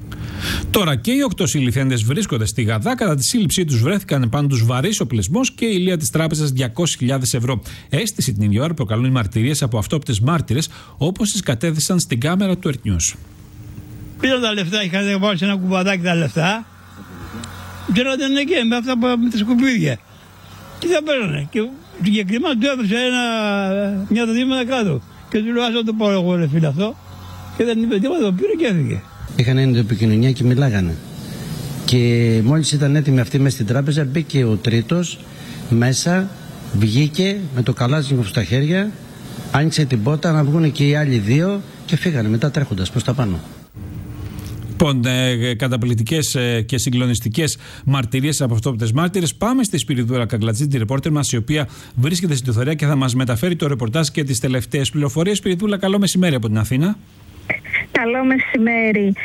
S1: Τώρα και οι οκτώ συλληφθέντες βρίσκονται στη Γαδά. Κατά τη σύλληψή τους βρέθηκαν πάνω τους βαρύς οπλισμός και η ηλία της τράπεζας διακόσιες χιλιάδες ευρώ. Αίσθηση την ίδια ώρα προκαλούν οι μαρτυρίες από αυτόπτες μάρτυρες, όπως τις κατέθεσαν στην κάμερα του Earth News.
S11: Πήραν τα λεφτά, είχαν βάλει σε ένα κουβαδάκι τα λεφτά. Ξέρονταν εκεί με αυτά που, με τα σκουπίδια. Και θα παίρνανε. Και συγκεκριμένα του έδωσε ένα, μια δεδομένα κάτω. Και του λέω, άσε το πω εγώ, ρε φίλε αυτό. Και δεν είπε τίποτα, το πήρε και έφυγε. Είχαν έννοια επικοινωνία και μιλάγανε. Και μόλις ήταν έτοιμοι αυτοί μέσα στην τράπεζα, μπήκε ο τρίτος μέσα, βγήκε με το καλάζιμο στα χέρια, άνοιξε την πόρτα να βγουν και οι άλλοι δύο και φύγανε μετά τρέχοντας προς τα πάνω.
S1: Λοιπόν, ε, καταπληκτικές ε, και συγκλονιστικές μαρτυρίες από αυτόπτες μάρτυρες. Πάμε στη Σπυριδούρα Καγκλατζή, τη ρεπόρτερ μας, η οποία βρίσκεται στην Τιθωρέα και θα μας μεταφέρει το ρεπορτάζ και τις τελευταίες πληροφορίες. Σπυριδούλα, καλό μεσημέρι από την Αθήνα.
S12: Καλό μεσημέρι.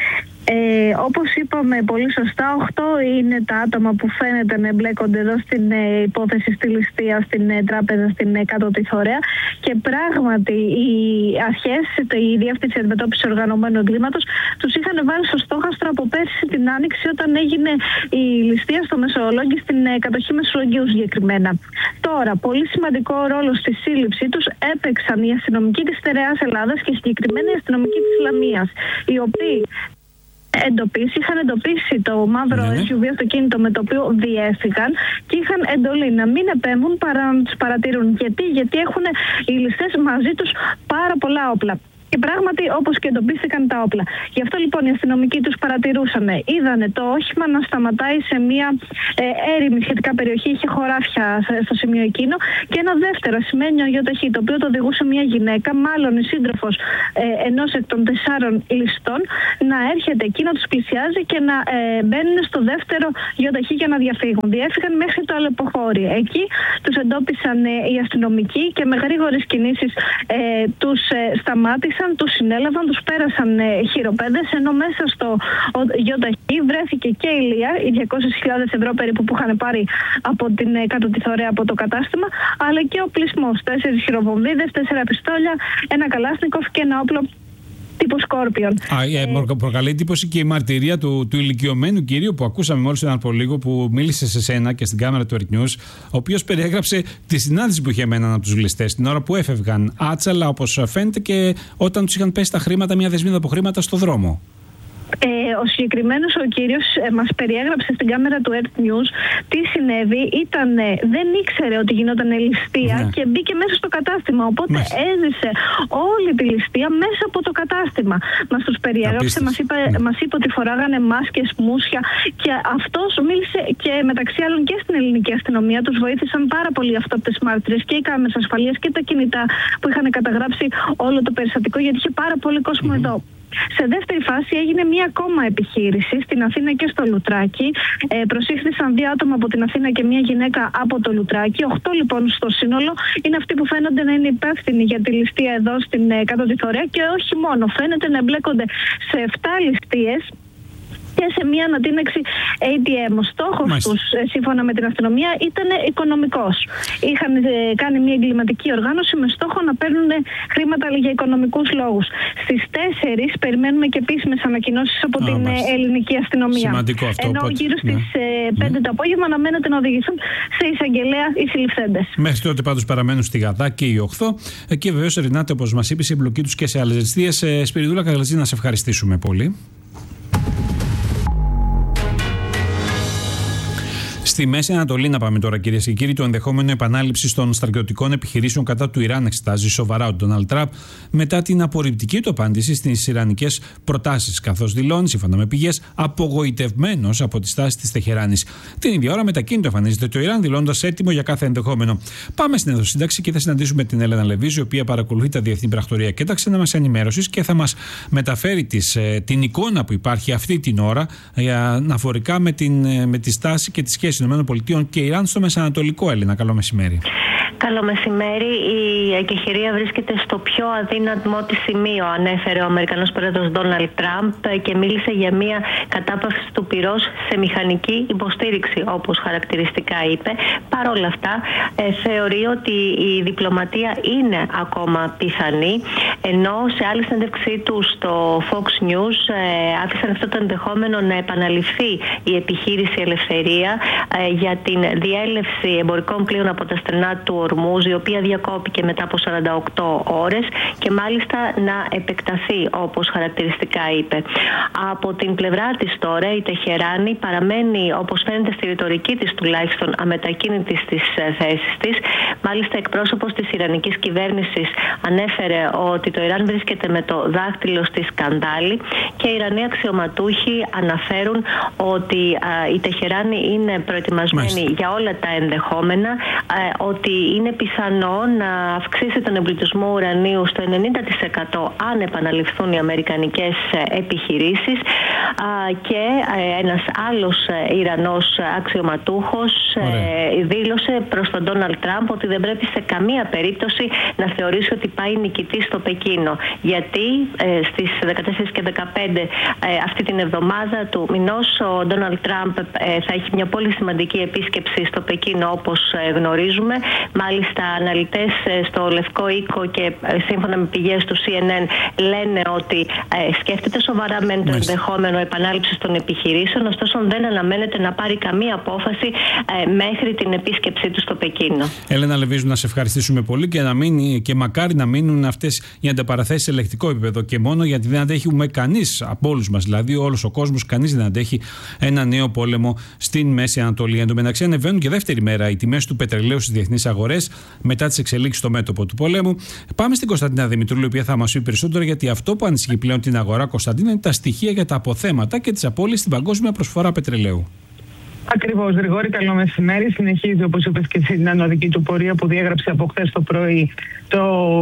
S3: Ε, όπως είπαμε πολύ σωστά, οκτώ είναι τα άτομα που φαίνεται να εμπλέκονται εδώ στην ε, υπόθεση στη ληστεία, στην ε, τράπεζα, στην ε, κάτω τη Θωρέα. Και πράγματι οι αρχές, η Διεύθυνση Αντιμετώπισης Οργανωμένου Εγκλήματος, τους είχαν βάλει στο στόχαστρο από πέρσι την Άνοιξη, όταν έγινε η ληστεία στο Μεσολόγγι, στην ε, κατοχή Μεσολογγίου συγκεκριμένα. Τώρα, πολύ σημαντικό ρόλο στη σύλληψή τους έπαιξαν οι αστυνομικοί της Στερεάς Ελλάδας και συγκεκριμένα οι αστυνομικοί της Λαμίας, οι οποίοι εντοπίσει, είχαν εντοπίσει το μαύρο
S1: ναι, ναι.
S3: ες γιου βι αυτοκίνητο με το οποίο διέφυγαν και είχαν εντολή να μην επέμβουν παρά να τους παρατηρούν. Γιατί, Γιατί έχουν οι ληστές μαζί τους πάρα πολλά όπλα. Και πράγματι, όπως και εντοπίστηκαν τα όπλα. Γι' αυτό λοιπόν οι αστυνομικοί τους παρατηρούσαν. Είδανε το όχημα να σταματάει σε μια ε, έρημη σχετικά περιοχή, είχε χωράφια στο σημείο εκείνο. Και ένα δεύτερο σημαίνιο γιοταχή, το οποίο το οδηγούσε μια γυναίκα, μάλλον η σύντροφος ε, ενός εκ των τεσσάρων ληστών, να έρχεται εκεί, να τους πλησιάζει και να ε, μπαίνουν στο δεύτερο γιοταχή για να διαφύγουν. Διέφυγαν μέχρι το αλεποχώρι. Εκεί τους εντόπισαν ε, οι αστυνομικοί και με γρήγορες κινήσεις ε, τους ε, σταμάτησαν. Τους συνέλαβαν, τους πέρασαν ε, χειροπέδες, ενώ μέσα στο γιοταχή βρέθηκε και η Λία, οι διακόσιες χιλιάδες ευρώ περίπου που είχαν πάρει από την ε, κάτω τη Θωρέα από το κατάστημα, αλλά και ο πλεισμός, τέσσερις χειροβομβίδες, τέσσερα πιστόλια, ένα καλάσνικοφ και ένα όπλο τύπου Σκόρπιον. Α,
S1: ε, ε, προκαλεί εντύπωση και η μαρτυρία του, του ηλικιωμένου κυρίου που ακούσαμε μόλις έναν από λίγο, που μίλησε σε σένα και στην κάμερα του Earth News, ο οποίος περιέγραψε τη συνάντηση που είχε με έναν από τους ληστές την ώρα που έφευγαν άτσαλα, όπως φαίνεται, και όταν τους είχαν πέσει τα χρήματα, μια δεσμίδα από χρήματα στο δρόμο.
S3: Ε, ο συγκεκριμένος ο κύριος ε, μας περιέγραψε στην κάμερα του Earth News τι συνέβη. Ήταν, ε, δεν ήξερε ότι γινόταν ληστεία, ναι, και μπήκε μέσα στο κατάστημα. Οπότε Μες. έζησε όλη τη ληστεία μέσα από το κατάστημα. Μας τους περιέγραψε, μας είπε, ναι. μας είπε ότι φοράγανε μάσκες, μουσια, και αυτός μίλησε και μεταξύ άλλων και στην ελληνική αστυνομία. Τους βοήθησαν πάρα πολύ αυτό από τις μάρτυρες και οι κάμερες ασφαλείας και τα κινητά που είχαν καταγράψει όλο το περιστατικό, γιατί είχε πάρα πολύ κόσμο mm-hmm. εδώ. Σε δεύτερη φάση έγινε μία ακόμα επιχείρηση στην Αθήνα και στο Λουτράκι. Ε, προσήχθησαν δύο άτομα από την Αθήνα και μία γυναίκα από το Λουτράκι. Οχτώ λοιπόν στο σύνολο είναι αυτοί που φαίνονται να είναι υπεύθυνοι για τη ληστεία εδώ στην ε, κάτω τη Θωρέα, και όχι μόνο. Φαίνεται να εμπλέκονται σε επτά ληστείες και σε μια ανατείναξη έι τι εμ. Ο στόχος τους, σύμφωνα με την αστυνομία, ήταν οικονομικός. Είχαν ε, κάνει μια εγκληματική οργάνωση με στόχο να παίρνουν χρήματα για οικονομικούς λόγους. Στις τέσσερις περιμένουμε και επίσημες ανακοινώσεις από Α, την μάλιστα. ελληνική αστυνομία.
S1: Σημαντικό αυτό.
S3: Ενώ οπότε, γύρω στις ναι. πέντε το απόγευμα αναμένεται να οδηγηθούν σε εισαγγελέα οι συλληφθέντες. Μέχρι τότε πάντως παραμένουν στη Γαδά και οι οχθώ. Και βεβαίως, Ρινάτε, όπως μας είπες, η εμπλοκή τους και σε άλλες ληστείες. Σπυριδούλα Καγλατζή, να σε ευχαριστήσουμε πολύ. Στη Μέση Ανατολή, να πάμε τώρα, κυρίες και κύριοι, το ενδεχόμενο επανάληψη των στρατιωτικών επιχειρήσεων κατά του Ιράν εξετάζει σοβαρά ο Ντόναλντ Τραμπ μετά την απορριπτική του απάντηση στις ιρανικές προτάσεις, καθώς δηλώνει, σύμφωνα με πηγές, απογοητευμένος από τη στάση της Τεχεράνης. Την ίδια ώρα, μετακίνητο εμφανίζεται το Ιράν, δηλώνοντας έτοιμο για κάθε ενδεχόμενο. Πάμε στην ενδοσύνταξη και θα συναντήσουμε την Έλενα Λεβίζη, η οποία παρακολουθεί τα διεθνή πρακτορία και τα ξένα μας ενημέρωσης και θα μας μεταφέρει τις, ε, την εικόνα που υπάρχει αυτή την ώρα ε, αναφορικά με, την, ε, με τη στάση και τη σχέση ΗΠΑ και Ιράν στο Μεσανατολικό. Έλληνα, καλό μεσημέρι.
S12: Καλό μεσημέρι. Η εκεχηρία βρίσκεται στο πιο αδύναμο της σημείο, ανέφερε ο Αμερικανός πρόεδρος Ντόναλντ Τραμπ και μίλησε για μια κατάπαυση του πυρός σε μηχανική υποστήριξη, όπως χαρακτηριστικά είπε. Παρ' όλα αυτά, ε, θεωρεί ότι η διπλωματία είναι ακόμα πιθανή, ενώ σε άλλη συνέντευξή του στο Fox News ε, άφησαν αυτό το ενδεχόμενο να επαναληφθεί η επιχείρηση Ελευθερία ε, για την διέλευση εμπορικών πλοίων από τα στενά του Ορμούζ, η οποία διακόπηκε μετά από σαράντα οκτώ ώρες και μάλιστα να επεκταθεί, όπως χαρακτηριστικά είπε. Από την πλευρά της τώρα, η Τεχεράνη παραμένει, όπως φαίνεται στη ρητορική της τουλάχιστον, αμετακίνητη στις θέσεις της. Μάλιστα, εκπρόσωπος της Ιρανικής κυβέρνησης ανέφερε ότι το Ιράν βρίσκεται με το δάχτυλο στη σκανδάλη και οι Ιρανοί αξιωματούχοι αναφέρουν ότι α, η Τεχεράνη είναι προετοιμασμένη Μάλιστα. για όλα τα ενδεχόμενα, α, ότι είναι πιθανό να αυξήσει τον εμπλουτισμό ουρανίου στο ενενήντα τοις εκατό αν επαναληφθούν οι αμερικανικές επιχειρήσεις. Και ένας άλλος Ιρανός αξιωματούχος Ωραία. δήλωσε προς τον Ντόναλντ Τραμπ ότι δεν πρέπει σε καμία περίπτωση να θεωρήσει ότι πάει νικητής στο Πεκίνο. Γιατί ε, στις δεκατέσσερις και δεκαπέντε ε, αυτή την εβδομάδα του μηνός ο Ντόναλντ Τραμπ ε, θα έχει μια πολύ σημαντική επίσκεψη στο Πεκίνο, όπως ε, γνωρίζουμε. Μάλιστα αναλυτές ε, στο Λευκό Οίκο και ε, σύμφωνα με πηγές του σι εν εν λένε ότι ε, σκέφτεται σοβαρά με το ενδεχόμενο επανάληψης των επιχειρήσεων, ωστόσο δεν αναμένεται να πάρει καμία απόφαση ε, μέχρι την επίσκεψή του στο Πεκίνο.
S1: Έλενα Λεβίζου, να σε ευχαριστήσουμε πολύ και, να μείνει, και μακάρι να μείνουν αυτές οι ανταπαραθέσεις σε ελεκτικό επίπεδο και μόνο, γιατί δεν αντέχουμε κανείς από όλους μας, δηλαδή όλος ο κόσμος, κανείς δεν αντέχει ένα νέο πόλεμο στην Μέση Ανατολή. Εν τω μεταξύ, ανεβαίνουν και δεύτερη μέρα οι τιμές του πετρελαίου στις διεθνείς αγορές μετά τις εξελίξεις στο μέτωπο του πολέμου. Πάμε στην Κωνσταντίνα Δημητρούλη, η οποία θα μας πει περισσότερο, γιατί αυτό που ανησυχεί πλέον την αγορά, Κωνσταντίνα, είναι τα στοιχεία για τα αποθέματα και τις απώλειες στην παγκόσμια προσφορά πετρελαίου.
S13: Ακριβώς, Γρηγόρη, καλό μεσημέρι. Συνεχίζει, όπως είπες και εσύ, την ανωδική του πορεία που διέγραψε από χθες το πρωί. Το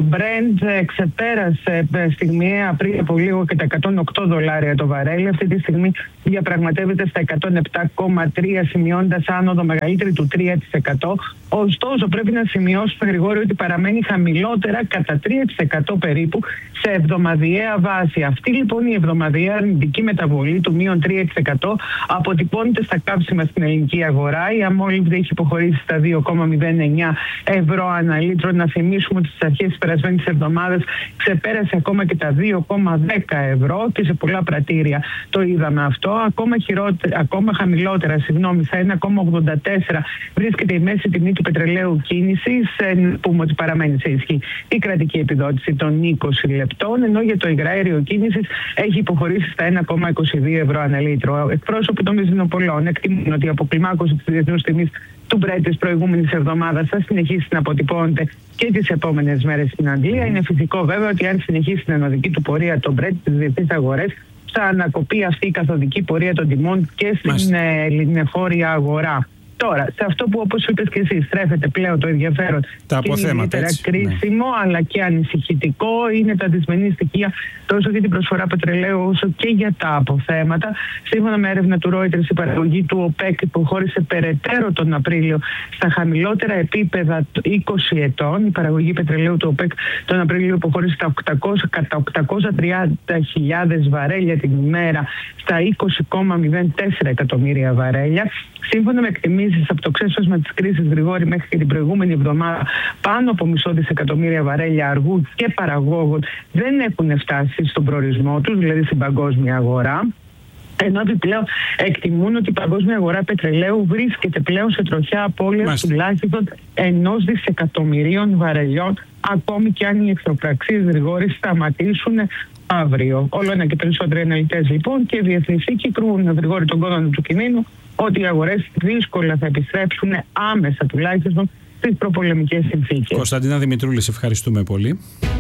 S13: Brent ξεπέρασε στιγμιαία πριν από λίγο και τα εκατόν οκτώ δολάρια το βαρέλι. Αυτή τη στιγμή διαπραγματεύεται στα εκατόν επτά κόμμα τρία, σημειώνοντας άνοδο μεγαλύτερη του τρία τοις εκατό. Ωστόσο, πρέπει να σημειώσουμε, Γρηγόρη, ότι παραμένει χαμηλότερα κατά τρία τοις εκατό περίπου σε εβδομαδιαία βάση. Αυτή λοιπόν η εβδομαδιαία αρνητική μεταβολή του μείον τρία τοις εκατό αποτυπώνεται στα καύσιμα στην ελληνική αγορά. Η αμόλυβδη έχει υποχωρήσει στα δύο κόμμα μηδέν εννιά ευρώ ανά λίτρο. Να θυμίσουμε ότι στις αρχές της περασμένης εβδομάδας ξεπέρασε ακόμα και τα δύο κόμμα δέκα ευρώ και σε πολλά πρατήρια το είδαμε αυτό. Ακόμα, χειρότερα, ακόμα χαμηλότερα, συγγνώμη, στα ένα κόμμα ογδόντα τέσσερα βρίσκεται η μέση τιμή του πετρελαίου κίνησης. Πούμε ότι παραμένει σε ισχύ η κρατική επιδότηση των είκοσι λεπτών, ενώ για το υγραέριο κίνησης έχει υποχωρήσει στα ένα κόμμα είκοσι δύο ευρώ ανά λίτρο. Εκπρόσωποι των βενζινοπολών εκτιμούν ότι η αποκλιμάκωση της διεθνούς τιμής του Brent της προηγούμενης εβδομάδας θα συνεχίσει να αποτυπώνεται και τις επόμενες μέρες στην Αγγλία. Είναι φυσικό βέβαια ότι αν συνεχίσει την ανωδική του πορεία το Brent στις διεθνείς αγορές, θα ανακοπεί αυτή η καθοδική πορεία των τιμών και στην ελληνεφόρια αγορά. Τώρα, σε αυτό που, όπως είπες και εσύ, στρέφεται πλέον το ενδιαφέρον
S1: τα
S13: και είναι ιδιαίτερα κρίσιμο, ναι, αλλά και ανησυχητικό, είναι τα δυσμενή στοιχεία τόσο για την προσφορά πετρελαίου όσο και για τα αποθέματα. Σύμφωνα με έρευνα του Reuters, η παραγωγή του ΟΠΕΚ υποχώρησε περαιτέρω τον Απρίλιο στα χαμηλότερα επίπεδα είκοσι ετών. Η παραγωγή πετρελαίου του ΟΠΕΚ τον Απρίλιο υποχώρησε στα οκτακόσια, κατά οκτακόσια τριάντα χιλιάδες βαρέλια την ημέρα στα είκοσι κόμμα μηδέν τέσσερα εκατομμύρια βαρέλια. Σύμφωνα με εκτιμήσεις από το ξέσπασμα της κρίσης, Γρηγόρη, μέχρι και την προηγούμενη εβδομάδα, πάνω από μισό δισεκατομμύρια βαρέλια αργού και παραγόγων δεν έχουν φτάσει στον προορισμό τους, δηλαδή στην παγκόσμια αγορά. Ενώ επιπλέον εκτιμούν ότι η παγκόσμια αγορά πετρελαίου βρίσκεται πλέον σε τροχιά απώλειας τουλάχιστον ενός δισεκατομμυρίων βαρελιών, ακόμη και αν οι εχθροπραξίες, Γρηγόρη, σταματήσουν αύριο. Όλο ένα και περισσότεροι αναλυτές λοιπόν και διεθνείς οίκοι κρούν, Γρηγόρη, τον κόδωνα του κινδύνου ότι οι αγορές δύσκολα θα επιστρέψουν άμεσα τουλάχιστον στις προπολεμικές συνθήκες.
S1: Κωνσταντίνα Δημητρούλη, σε ευχαριστούμε πολύ.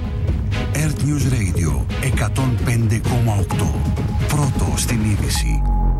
S14: Earth News Radio εκατόν πέντε κόμμα οκτώ. Πρώτο στην είδηση.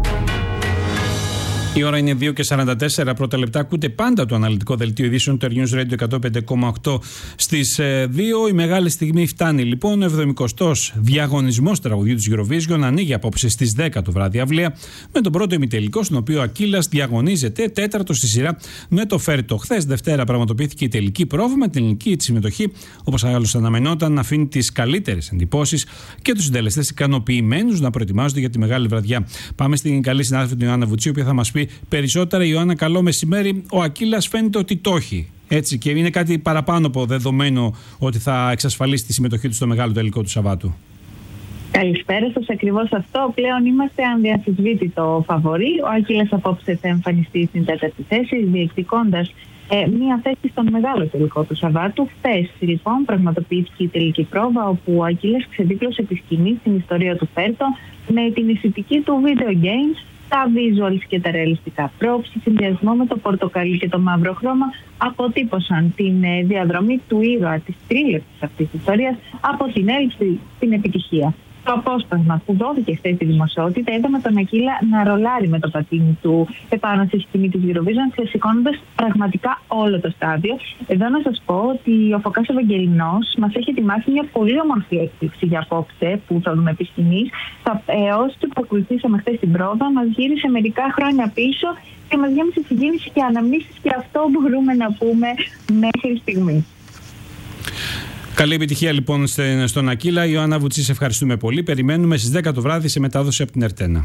S1: Η ώρα είναι δύο και σαράντα τέσσερα πρώτα λεπτά. Ακούτε πάντα το αναλυτικό δελτίο ειδήσεων του Earth News Radio εκατόν πέντε κόμμα οκτώ στις δύο. Η μεγάλη στιγμή φτάνει λοιπόν. Ο εβδομηκοστός διαγωνισμός τραγουδιού της Eurovision ανοίγει απόψε στις δέκα το βράδυ αυλαία με τον πρώτο ημιτελικό, στον οποίο ο Ακύλας διαγωνίζεται τέταρτο στη σειρά με το Φέρτο. Χθες Δευτέρα πραγματοποιήθηκε η τελική πρόβα με την ελληνική συμμετοχή, όπως άλλως αναμενόταν, να αφήνει τις καλύτερες εντυπώσεις και τους συντελεστές ικανοποιημένους να προετοιμάζονται για τη μεγάλη βραδιά. Πάμε στην καλή συνάδελφη την Ιωάννα Βουτσίου, η οποία θα μας πει περισσότερα. Ιωάννα, καλό μεσημέρι. Ο Ακύλας φαίνεται ότι το έχει. Έτσι, και είναι κάτι παραπάνω από δεδομένο ότι θα εξασφαλίσει τη συμμετοχή του στο μεγάλο τελικό του Σαββάτου.
S3: Καλησπέρα σας. Ακριβώς αυτό. Πλέον είμαστε ανδιαμφισβήτητο φαβορί. Ο Ακύλας απόψε θα εμφανιστεί στην τέταρτη θέση, διεκδικώντας ε, μία θέση στον μεγάλο τελικό του Σαββάτου. Χθες, λοιπόν, πραγματοποιήθηκε η τελική πρόβα, όπου ο Ακύλας ξεδίπλωσε τη σκηνή στην ιστορία του Φέρτο με την ηθητική του video games, τα visuals και τα ρεαλιστικά props, σε συνδυασμό με το πορτοκαλί και το μαύρο χρώμα, αποτύπωσαν την διαδρομή του ήρωα της τρίλεπτης αυτής της ιστορίας από την έλλειψη στην επιτυχία. Στο απόσπασμα που δόθηκε χθες στη δημοσιότητα, είδαμε τον Ακύλα να ρολάρει με το πατίνι του επάνω στη σκηνή της Eurovision, ξεσηκώνοντας πραγματικά όλο το στάδιο. Εδώ να σας πω ότι ο Φωκάς Ευαγγελινός μας έχει ετοιμάσει μια πολύ όμορφη έκπληξη για απόψε που θα δούμε επί σκηνής. Το έως του που ακολουθήσαμε χθες στην πρόβα μας γύρισε μερικά χρόνια πίσω και μας γέμισε συγκίνηση και αναμνήσεις, και αυτό μπορούμε να πούμε μέχρι στιγμής.
S1: Καλή επιτυχία λοιπόν στον Ακύλα. Ιωάννα Βουτσή, σε ευχαριστούμε πολύ. Περιμένουμε στις δέκα το βράδυ σε μετάδοση από την Ερτένα.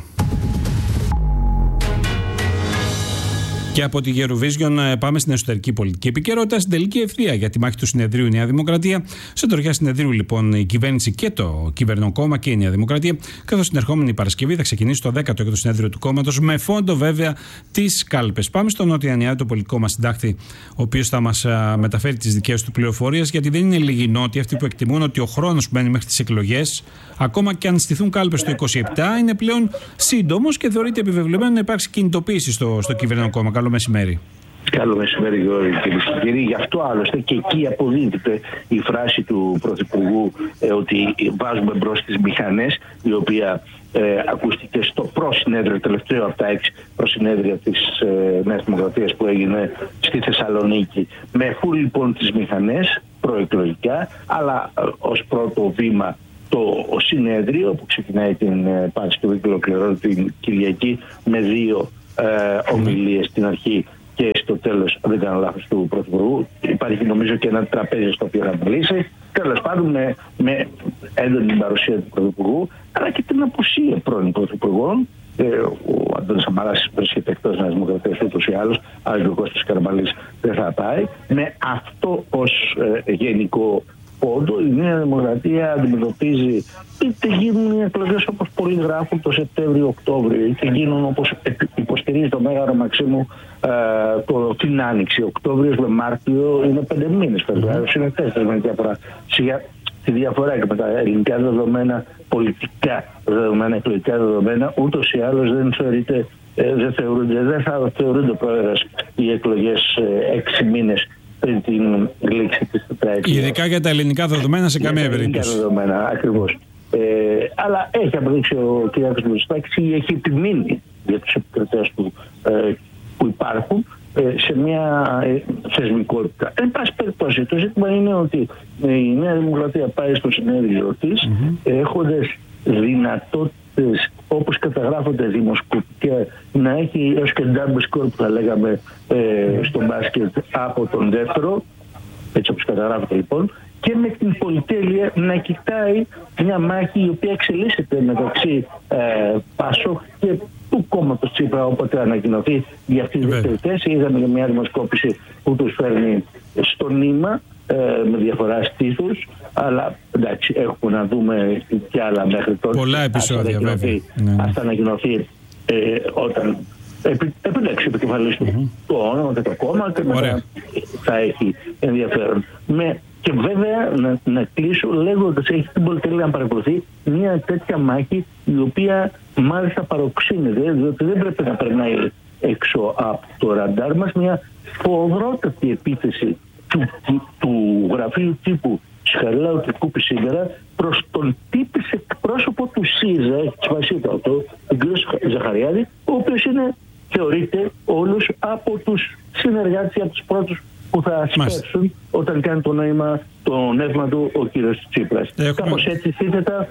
S1: Και από τη Eurovision πάμε στην εσωτερική πολιτική επικαιρότητα, στην τελική ευθεία για τη μάχη του συνεδρίου Νέα Δημοκρατία. Σε τροχιά συνεδρίου, λοιπόν, η κυβέρνηση και το κυβερνοκόμμα και η Νέα Δημοκρατία, καθώς την ερχόμενη Παρασκευή θα ξεκινήσει το δέκατο έκτο συνέδριο του κόμματος, με φόντο βέβαια τις κάλπες. Πάμε στον Νότια Νεά, το πολιτικό μας συντάκτη, ο οποίος θα μας μεταφέρει τις δικές του πληροφορίες, γιατί δεν είναι λίγοι νότιοι αυτοί που εκτιμούν ότι ο χρόνος που μένει μέχρι τις εκλογές, ακόμα και αν στηθούν κάλπες το είκοσι επτά, είναι πλέον σύντομος και θεωρείται επιβεβλημένο να υπάρξει κινητοποίηση στο, στο κυβερνοκόμμα. Καλό μεσημέρι.
S15: Καλό μεσημέρι, Γιώργη, κυρίε και κύριοι. Γι' αυτό άλλωστε και εκεί αποδίδεται η φράση του Πρωθυπουργού ε, ότι βάζουμε μπρος τις μηχανές, η οποία ε, ακούστηκε στο προσυνέδριο, τελευταίο από τα έξι προσυνέδρια της ε, Νέας Δημοκρατίας που έγινε στη Θεσσαλονίκη. Με φουλ λοιπόν τις μηχανές προεκλογικά, αλλά ε, ως πρώτο βήμα το συνέδριο που ξεκινάει την ε, Παρασκευή και ολοκληρώνεται την Κυριακή με δύο Ε, ομιλίες στην αρχή και στο τέλος, αν δεν κάνω λάθος, του Πρωθυπουργού. Υπάρχει νομίζω και ένα τραπέζι στο οποίο θα μιλήσει. Τέλος πάντων, με, με έντονη παρουσία του Πρωθυπουργού, αλλά και την απουσία πρώην Πρωθυπουργών. Ε, ο Αντώνης Σαμαράς βρίσκεται εκτός Νέας Δημοκρατίας ούτως ή άλλως, αλλά ο Κώστας Καραμανλής δεν θα πάει. Με αυτό ως ε, γενικό πόντο, η Νέα Δημοκρατία αντιμετωπίζει, είτε γίνουν οι εκλογές όπως πολλοί γράφουν το Σεπτέμβριο-Οκτώβριο, είτε γίνουν όπως υποστηρίζει το Μέγαρο Μαξίμου ε, το, την Άνοιξη. Οκτώβριος με Μάρτιο είναι πέντε μήνες, Φεβρουάριος είναι τέσσερις με διαφορά. Σιγά τη διαφορά και με τα ελληνικά δεδομένα, πολιτικά δεδομένα, εκλογικά δεδομένα, ούτως ή άλλως δεν θεωρείται, ε, δεν, θεωρούνται, δεν θα θεωρούνται πρόεδρες οι εκλογές ε, έξι μήνες πριν την λήξη της τετραετίας.
S1: Ειδικά για τα ελληνικά δεδομένα σε καμία περίπτωση.
S15: Για τα ελληνικά δεδομένα, ακριβώς. Ε, αλλά έχει αποδείξει ο κ. Μητσοτάκης ή έχει επιμείνει για τους επικρατές του ε, που υπάρχουν ε, σε μια ε, θεσμικότητα. Εν πάση περιπτώσει, το ζήτημα είναι ότι ε, η Νέα Δημοκρατία πάει στο συνέδριο της mm-hmm. έχοντας δυνατότητες όπως καταγράφονται δημοσκοπικά να έχει έως και double score που θα λέγαμε ε, στο μπάσκετ από τον δεύτερο, έτσι όπως καταγράφεται λοιπόν, και με την πολυτέλεια να κοιτάει μια μάχη η οποία εξελίσσεται μεταξύ ε, Πασόκ και του κόμματος Τσίπρα, όποτε ανακοινωθεί για αυτή τη δεύτερη θέση. Είδαμε για μια δημοσκόπηση που τους φέρνει στο νήμα ε, με διαφορά στήθους, αλλά εντάξει, έχουμε να δούμε και άλλα μέχρι τώρα.
S1: Πολλά επεισόδια βέβαια.
S15: Ας θα ανακοινωθεί ε, όταν επι, επιλέξει επικεφαλής του mm-hmm. το όνομα και το κόμμα και μετά θα έχει ενδιαφέρον. Με, και βέβαια να, να κλείσω λέγοντας, έχει την πολυτέλεια να παρακολουθεί μια τέτοια μάχη η οποία μάλιστα παροξύνεται, διότι δεν πρέπει να περνάει έξω από το ραντάρ μας μια φοβρότατη επίθεση του, του, του γραφείου τύπου Σχαριλάου και Κούπη σήμερα προς τον τύπης εκπρόσωπο του ΣΥΡΙΖΑ, έχει σπασίσει το, τον κ. Ζαχαριάδη, ο οποίος είναι, θεωρείται όλους από τους συνεργάτες ή από τους πρώτους που θα σπεύσουν όταν κάνει το νόημα, το νεύμα του ο κ. Τσίπρας. Έχουμε... Κάπως έτσι σύνθετα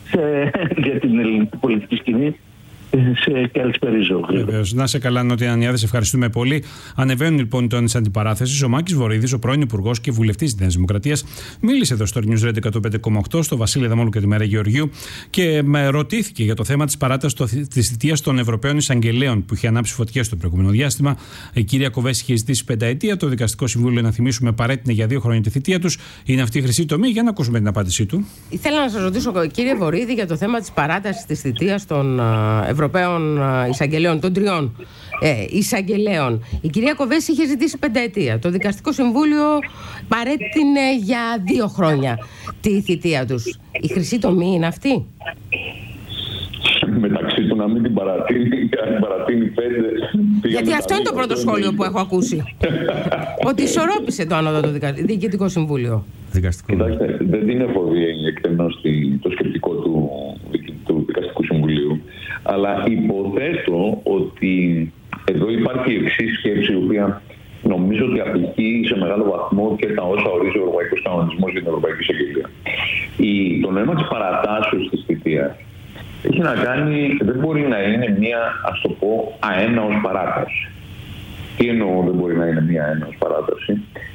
S15: για την ελληνική πολιτική σκηνή. Σε καλησπέριζω.
S1: Βεβαίως. Να σε καλά, Νότια Νεά, σε ευχαριστούμε πολύ. Ανεβαίνουν λοιπόν οι τόνοι τη αντιπαράθεση. Ο Μάκης Βορίδης, ο πρώην Υπουργός και βουλευτής της Νέας Δημοκρατίας, μίλησε εδώ στο News Radio εκατόν πέντε κόμμα οκτώ, στο Βασίλη Δαμόλου και τη Μέρα Γεωργίου, και με ρωτήθηκε για το θέμα της παράτασης της θητείας των Ευρωπαίων Εισαγγελέων που είχε ανάψει φωτιές το προηγούμενο διάστημα. Η κυρία Κοβέση είχε ζητήσει πενταετία. Το Δικαστικό Συμβούλιο, να θυμίσουμε, παρέτεινε για δύο χρόνια τη θητεία τους. Είναι αυτή η χρυσή τομή. Για να ακούσουμε την απάντησή του.
S16: Ήθελα να σας ρωτήσω, κύριε Βορίδη, για το θέμα της παράτασης της θητείας των Ευρωπαίων εισαγγελέων, των τριών ε, εισαγγελέων. Η κυρία Κοβέση είχε ζητήσει πενταετία. Το Δικαστικό Συμβούλιο παρέτεινε για δύο χρόνια τη θητεία τους. Η χρυσή τομή είναι αυτή?
S17: μεταξύ του να μην την παρατείνει και αν την παρατείνει πέντε.
S16: Γιατί αυτό είναι το πρώτο σχόλιο που έχω ακούσει. Ότι ισορρόπησε το Ανώτατο Διοικητικό Συμβούλιο.
S17: Κοιτάξτε, δεν είναι εφοδιαίνει εκτενώς το σκεπτικό του, του Δικαστικού Συμβουλίου, αλλά υποθέτω ότι εδώ υπάρχει η εξής σκέψη, η οποία νομίζω ότι απηχεί σε μεγάλο βαθμό και τα όσα ορίζει ο Ευρωπαϊκός Κανονισμός για την Ευρωπαϊκή Εισαγγελία. Η, το νόημα της παρατάσεως της θητείας έχει να κάνει, δεν μπορεί να είναι μία, ας το πω, αέναος παράταση. Τι εννοώ δεν μπορεί να είναι μία αέναος παράταση?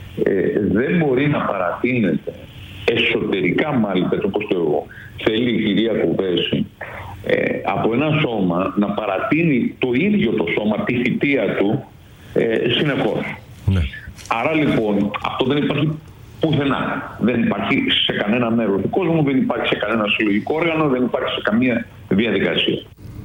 S17: Ε, δεν μπορεί να παρατείνεται εσωτερικά, μάλιστα, όπως το θέλει η κυρία Κοβέση, ε, από ένα σώμα να παρατείνει το ίδιο το σώμα τη θητεία του ε, συνεχώς. Ναι. Άρα λοιπόν αυτό δεν υπάρχει πουθενά. Δεν υπάρχει σε κανένα μέρος του κόσμου, δεν υπάρχει σε κανένα συλλογικό όργανο, δεν υπάρχει σε καμία διαδικασία.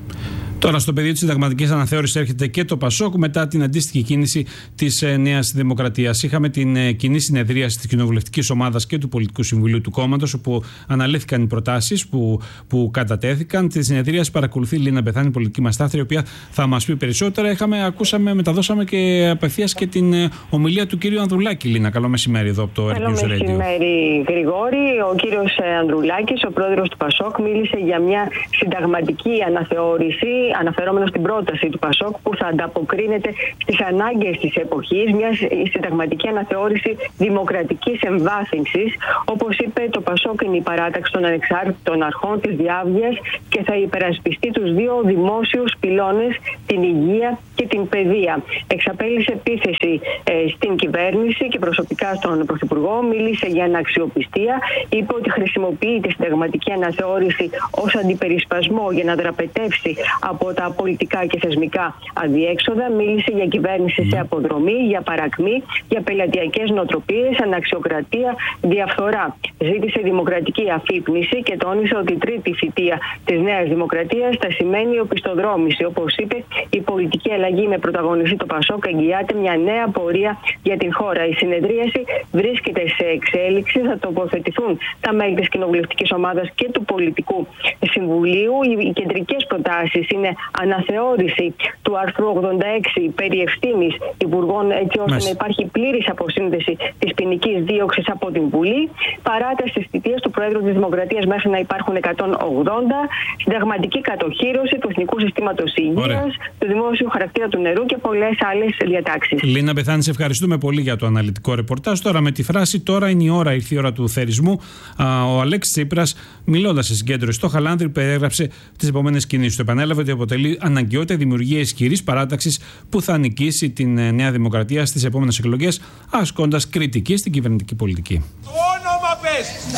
S1: Τώρα, στο πεδίο της συνταγματικής αναθεώρησης έρχεται και το ΠΑΣΟΚ μετά την αντίστοιχη κίνηση της ε, Νέας Δημοκρατίας. Είχαμε την ε, κοινή συνεδρίαση της Κοινοβουλευτικής Ομάδας και του Πολιτικού Συμβουλίου του κόμματος, όπου αναλύθηκαν οι προτάσεις που, που κατατέθηκαν. Τη συνεδρίαση παρακολουθεί η Λίνα Μπεθάνη, πολιτική μας στάθρη, η οποία θα μας πει περισσότερα. Είχαμε, ακούσαμε, μεταδώσαμε και απευθείας και την ε, ομιλία του κύριου Ανδρουλάκη. Λίνα, καλό μεσημέρι εδώ από το Air News Radio.
S18: Καλό μεσημέρι, Γρηγόρη. Ο κύριος Ανδρουλάκης, ο πρόεδρος του ΠΑΣΟΚ, μίλησε για μια συνταγματική αναθεώρηση, αναφερόμενο στην πρόταση του ΠΑΣΟΚ που θα ανταποκρίνεται στις ανάγκες της εποχής, μια συνταγματική αναθεώρηση δημοκρατικής εμβάθυνσης. Όπως είπε, το ΠΑΣΟΚ είναι η παράταξη των ανεξάρτητων αρχών της διάβγειας και θα υπερασπιστεί τους δύο δημόσιους πυλώνες, την υγεία και την παιδεία. Εξαπέλυσε επίθεση ε, στην κυβέρνηση και προσωπικά στον Πρωθυπουργό. Μίλησε για αναξιοπιστία. Είπε ότι χρησιμοποιεί τη συνταγματική αναθεώρηση ως αντιπερισπασμό για να δραπετεύσει από τα πολιτικά και θεσμικά αδιέξοδα. Μίλησε για κυβέρνηση σε αποδρομή, για παρακμή, για πελατειακές νοοτροπίες, αναξιοκρατία, διαφθορά. Ζήτησε δημοκρατική αφύπνιση και τόνισε ότι η τρίτη θητεία της Νέας Δημοκρατίας θα σημαίνει οπισθοδρόμηση. Όπως είπε, η πολιτική αλλαγή με πρωταγωνιστή το ΠΑΣΟΚ εγγυάται μια νέα πορεία για την χώρα. Η συνεδρίαση βρίσκεται σε εξέλιξη. Θα τοποθετηθούν τα μέλη της Κοινοβουλευτικής Ομάδας και του Πολιτικού Συμβουλίου. Οι κεντρικές προτάσεις είναι αναθεώρηση του άρθρου ογδόντα έξι περί ευθύνης υπουργών, έτσι ώστε Μες. να υπάρχει πλήρης αποσύνδεση της ποινικής δίωξης από την Βουλή, παράταση της θητείας του Προέδρου της Δημοκρατίας μέχρι να υπάρχουν εκατόν ογδόντα, συνταγματική κατοχύρωση του Εθνικού Συστήματος Υγείας, του δημόσιου χαρακτήρα του νερού και πολλές άλλες διατάξεις.
S1: Λίνα Μπεθάνη, σε ευχαριστούμε πολύ για το αναλυτικό ρεπορτάζ. Τώρα με τη φράση «Τώρα είναι η ώρα», ήρθε η ώρα του θερισμού, ο Αλέξης Τσίπρας, μιλώντας σε συγκέντρωση στο Χαλάνδρη, περιέγραψε τις επόμενες κινήσεις του. Επανέλαβε ότι αποτελεί αναγκαιότητα η δημιουργία ισχυρής παράταξης που θα νικήσει την Νέα Δημοκρατία στις επόμενες εκλογές, ασκώντας κριτική στην κυβερνητική πολιτική.
S19: Το όνομα πες!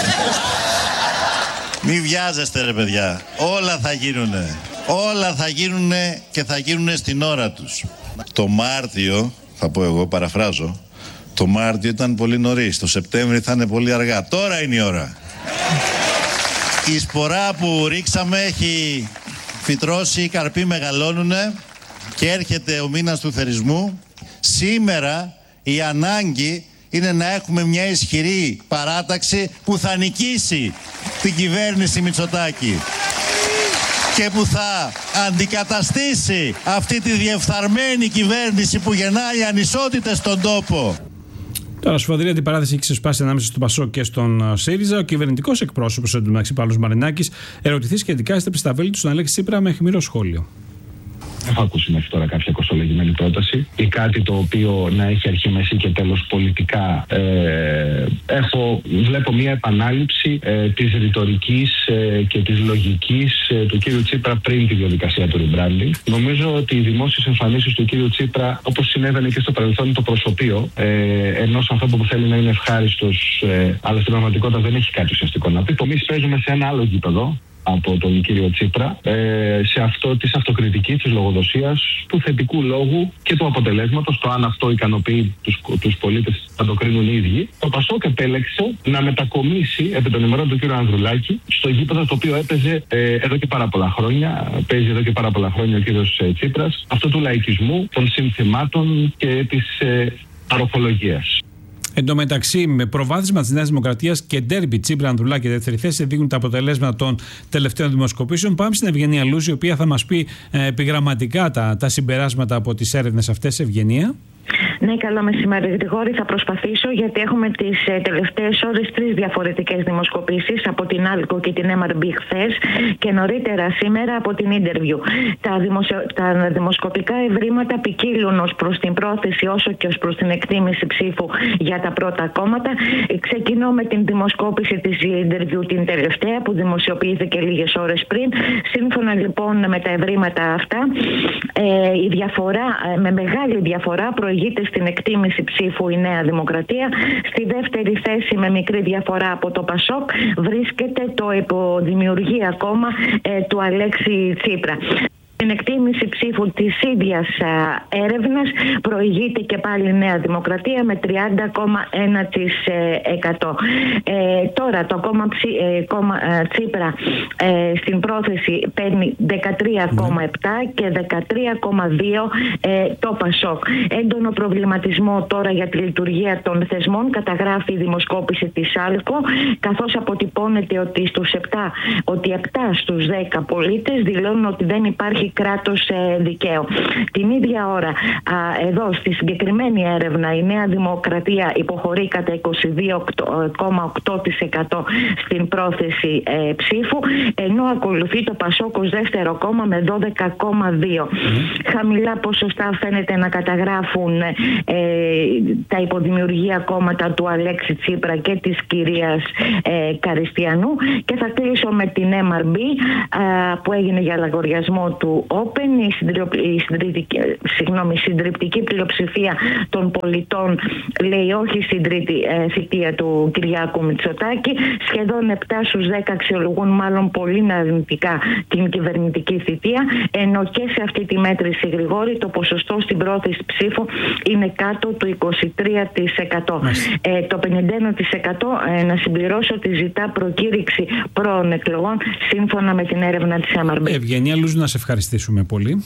S19: Μη βιάζεστε ρε παιδιά, όλα θα γίνουνε. Όλα θα γίνουνε και θα γίνουνε στην ώρα τους. Το Μάρτιο, θα πω εγώ, παραφράζω, το Μάρτιο ήταν πολύ νωρίς, το Σεπτέμβρη θα είναι πολύ αργά. Τώρα είναι η ώρα. Η σπορά που ρίξαμε έχει φυτρώσει, οι καρποί μεγαλώνουνε και έρχεται ο μήνας του θερισμού. Σήμερα η ανάγκη είναι να έχουμε μια ισχυρή παράταξη που θα νικήσει την κυβέρνηση Μητσοτάκη και που θα αντικαταστήσει αυτή τη διεφθαρμένη κυβέρνηση που γεννάει ανισότητες στον τόπο.
S1: Τώρα, σφοδρή αντιπαράθεση έχει ξεσπάσει ανάμεσα στον ΠΑΣΟΚ και στον ΣΥΡΙΖΑ. Ο κυβερνητικός εκπρόσωπος, εντωμεταξύ Παύλος Μαρινάκης, ερωτηθεί σχετικά στα πισταβέλη του στον Αλέξη Τσίπρα με αιχμηρό σχόλιο.
S20: Έχω ακούσει μέχρι τώρα κάποια κοστολογημένη πρόταση ή κάτι το οποίο να έχει αρχή, μέση και τέλος πολιτικά. Ε, έχω, βλέπω μια επανάληψη ε, της ρητορικής ε, και της λογικής ε, του κύριου Τσίπρα πριν τη διαδικασία του rebranding. Νομίζω ότι οι δημόσιες εμφανίσεις του κύριου Τσίπρα, όπως συνέβαινε και στο παρελθόν, το προσωπείο ε, ενός ανθρώπου που θέλει να είναι ευχάριστος, ε, αλλά στην πραγματικότητα δεν έχει κάτι ουσιαστικό να πει. Εμείς παίζουμε σε ένα άλλο γήπεδο από τον κύριο Τσίπρα, ε, σε αυτό της αυτοκριτικής, της λογοδοσίας, του θετικού λόγου και του αποτελέσματος, το αν αυτό ικανοποιεί τους, τους πολίτες θα το κρίνουν οι ίδιοι. Το ΠΑΣΟΚ επέλεξε να μετακομίσει επί των ημερών του κύριου Ανδρουλάκη στο γήπεδο το οποίο έπαιζε ε, εδώ και πάρα πολλά χρόνια, παίζει εδώ και πάρα πολλά χρόνια ο κύριος ε, Τσίπρας, αυτό του λαϊκισμού, των συνθημάτων και της ε, παροχολογίας.
S1: Εν τω μεταξύ, με προβάδισμα της Νέας Δημοκρατίας και ντέρμπι Τσίπρα Ανδρουλάκη δεύτερη θέση δείχνουν τα αποτελέσματα των τελευταίων δημοσκοπήσεων. Πάμε στην Ευγενία Λούζη, η οποία θα μας πει ε, επιγραμματικά τα, τα συμπεράσματα από τις έρευνες αυτές. Ευγενία.
S3: Ναι, καλό μεσημέρι, Γρηγόρη. Θα προσπαθήσω, γιατί έχουμε τις ε, τελευταίες ώρες τρεις διαφορετικές δημοσκοπήσεις από την Άλκο και την εμ αρ μπι χθες και νωρίτερα σήμερα από την Interview. Τα, δημοσιο... τα δημοσκοπικά ευρήματα ποικίλουν ως προς την πρόθεση όσο και ως προς την εκτίμηση ψήφου για τα πρώτα κόμματα. Ξεκινώ με την δημοσκόπηση της Interview, την τελευταία, που δημοσιοποιήθηκε λίγες ώρες πριν. Σύμφωνα λοιπόν με τα ευρήματα αυτά, ε, η διαφορά, ε, με μεγάλη διαφορά προηγείται στην εκτίμηση ψήφου η Νέα Δημοκρατία. Στη δεύτερη θέση, με μικρή διαφορά από το Πασόκ, βρίσκεται το υποδημιουργία κόμμα ε, του Αλέξη Τσίπρα. Στην εκτίμηση ψήφου της ίδιας έρευνας προηγείται και πάλι η Νέα Δημοκρατία με τριάντα κόμμα ένα τοις εκατό. Ε, τώρα το κόμμα, ψη, ε, κόμμα ε, Τσίπρα ε, στην πρόθεση παίρνει δεκατρία κόμμα επτά και δεκατρία κόμμα δύο ε, το Πασόκ. Έντονο προβληματισμό τώρα για τη λειτουργία των θεσμών καταγράφει η δημοσκόπηση της Άλκο, καθώς αποτυπώνεται ότι στους επτά, ότι επτά στους δέκα πολίτες δηλώνουν ότι δεν υπάρχει κράτος ε, δικαίου. Την ίδια ώρα, α, εδώ στη συγκεκριμένη έρευνα, η Νέα Δημοκρατία υποχωρεί κατά είκοσι δύο κόμμα οκτώ τοις εκατό στην πρόθεση ε, ψήφου, ενώ ακολουθεί το Πασόκ ως δεύτερο κόμμα με δώδεκα κόμμα δύο. Mm. Χαμηλά ποσοστά φαίνεται να καταγράφουν ε, τα υποδημιουργία κόμματα του Αλέξη Τσίπρα και της κυρίας ε, Καριστιανού, και θα κλείσω με την εμ αρ μπι ε, που έγινε για λογαριασμό του Open. Η, συντρι... η, συντριπτική... Συγγνώμη, η συντριπτική πλειοψηφία των πολιτών λέει όχι στην τρίτη ε, θητεία του Κυριάκου Μητσοτάκη. Σχεδόν επτά στους δέκα αξιολογούν μάλλον πολύ αρνητικά την κυβερνητική θητεία, ενώ και σε αυτή τη μέτρηση, Γρηγόρη, το ποσοστό στην πρόθεση ψήφου είναι κάτω του είκοσι τρία τοις εκατό. Ε, το πενήντα ένα τοις εκατό ε, να συμπληρώσω ότι ζητά προκήρυξη πρώων εκλογών σύμφωνα με την έρευνα της εμ αρ μπι.
S1: Ευγενία Λούζου, να σε ευχαριστήσουμε πολύ.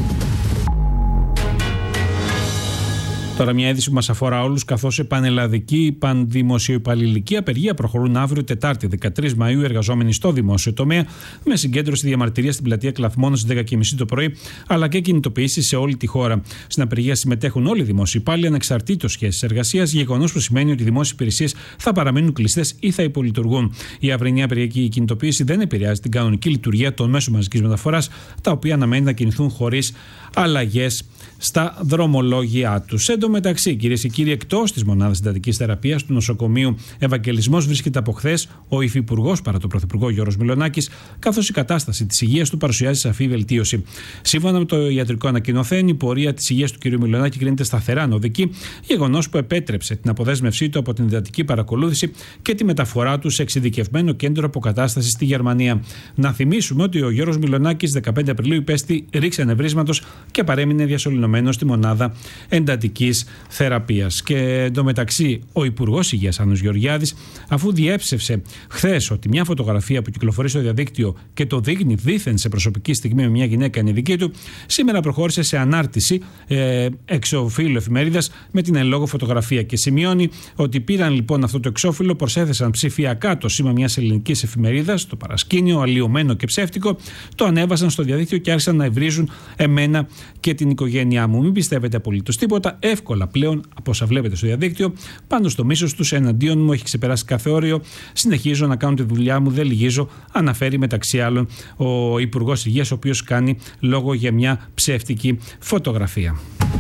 S1: Τώρα μια είδηση που μας αφορά όλους, καθώς η πανελλαδική πανδημοσιοϊπαλληλική απεργία προχωρούν αύριο Τετάρτη δεκατρείς Μαΐου οι εργαζόμενοι στο δημόσιο τομέα, με συγκέντρωση διαμαρτυρία στην πλατεία Κλαθμόνος στις δέκα και μισή το πρωί, αλλά και κινητοποιήσεις σε όλη τη χώρα. Στην απεργία συμμετέχουν όλοι οι δημόσιοι υπάλληλοι ανεξαρτήτως σχέσης εργασίας, γεγονός που σημαίνει ότι οι δημόσιες υπηρεσίες θα παραμείνουν κλειστές ή θα υπολειτουργούν. Η αυριανή απεργιακή κινητοποίηση δεν επηρεάζει την κανονική λειτουργία των μέσων μαζικής μεταφοράς, τα οποία αναμένει να κινηθούν χωρίς αλλαγές στα δρομολόγια τους. Εν τω μεταξύ, κυρίες και κύριοι, εκτός της μονάδας συντατικής θεραπείας του νοσοκομείου Ευαγγελισμός βρίσκεται από χθες ο υφυπουργός παρά τον πρωθυπουργό Γιώργος Μιλονάκης, καθώς η κατάσταση της υγείας του παρουσιάζει σαφή βελτίωση. Σύμφωνα με το ιατρικό ανακοινωθέν, η πορεία της υγείας του κ. Μιλονάκη κρίνεται σταθερά νοδική, γεγονός που επέτρεψε την αποδέσμευσή του από την εντατική παρακολούθηση και τη μεταφορά του σε εξειδικευμένο κέντρο αποκατάστασης στη Γερμανία. Να θυμίσουμε ότι ο Γιώργος Μιλονάκης δεκαπέντε Απριλίου υπέστη ρήξη ανεβρίσματος και παρέμεινε διασωληνωμένος στη μονάδα εντατικής θεραπείας. Και εντωμεταξύ, ο Υπουργός Υγείας Άννος Γεωργιάδης, αφού διέψευσε χθες ότι μια φωτογραφία που κυκλοφορεί στο διαδίκτυο και το δείχνει δήθεν σε προσωπική στιγμή με μια γυναίκα είναι δική του, σήμερα προχώρησε σε ανάρτηση ε, εξωφύλλου εφημερίδας με την εν λόγω φωτογραφία και σημειώνει ότι πήραν λοιπόν αυτό το εξώφυλλο, προσέθεσαν ψηφιακά το σήμα μιας ελληνικής εφημερίδας, το παρασκήνιο, αλλοιωμένο και ψεύτικο, το ανέβασαν στο διαδίκτυο και άρχισαν να ευρίζουν εμένα και την οικογένειά μου. Μην πιστεύετε απολύτως τίποτα. Εύκολα πλέον, από όσα βλέπετε στο διαδίκτυο, πάνω στο μίσος τους εναντίον μου έχει ξεπεράσει κάθε όριο. Συνεχίζω να κάνω τη δουλειά μου, δεν λυγίζω, αναφέρει μεταξύ άλλων ο Υπουργός Υγείας, ο οποίος κάνει λόγο για μια ψεύτικη φωτογραφία.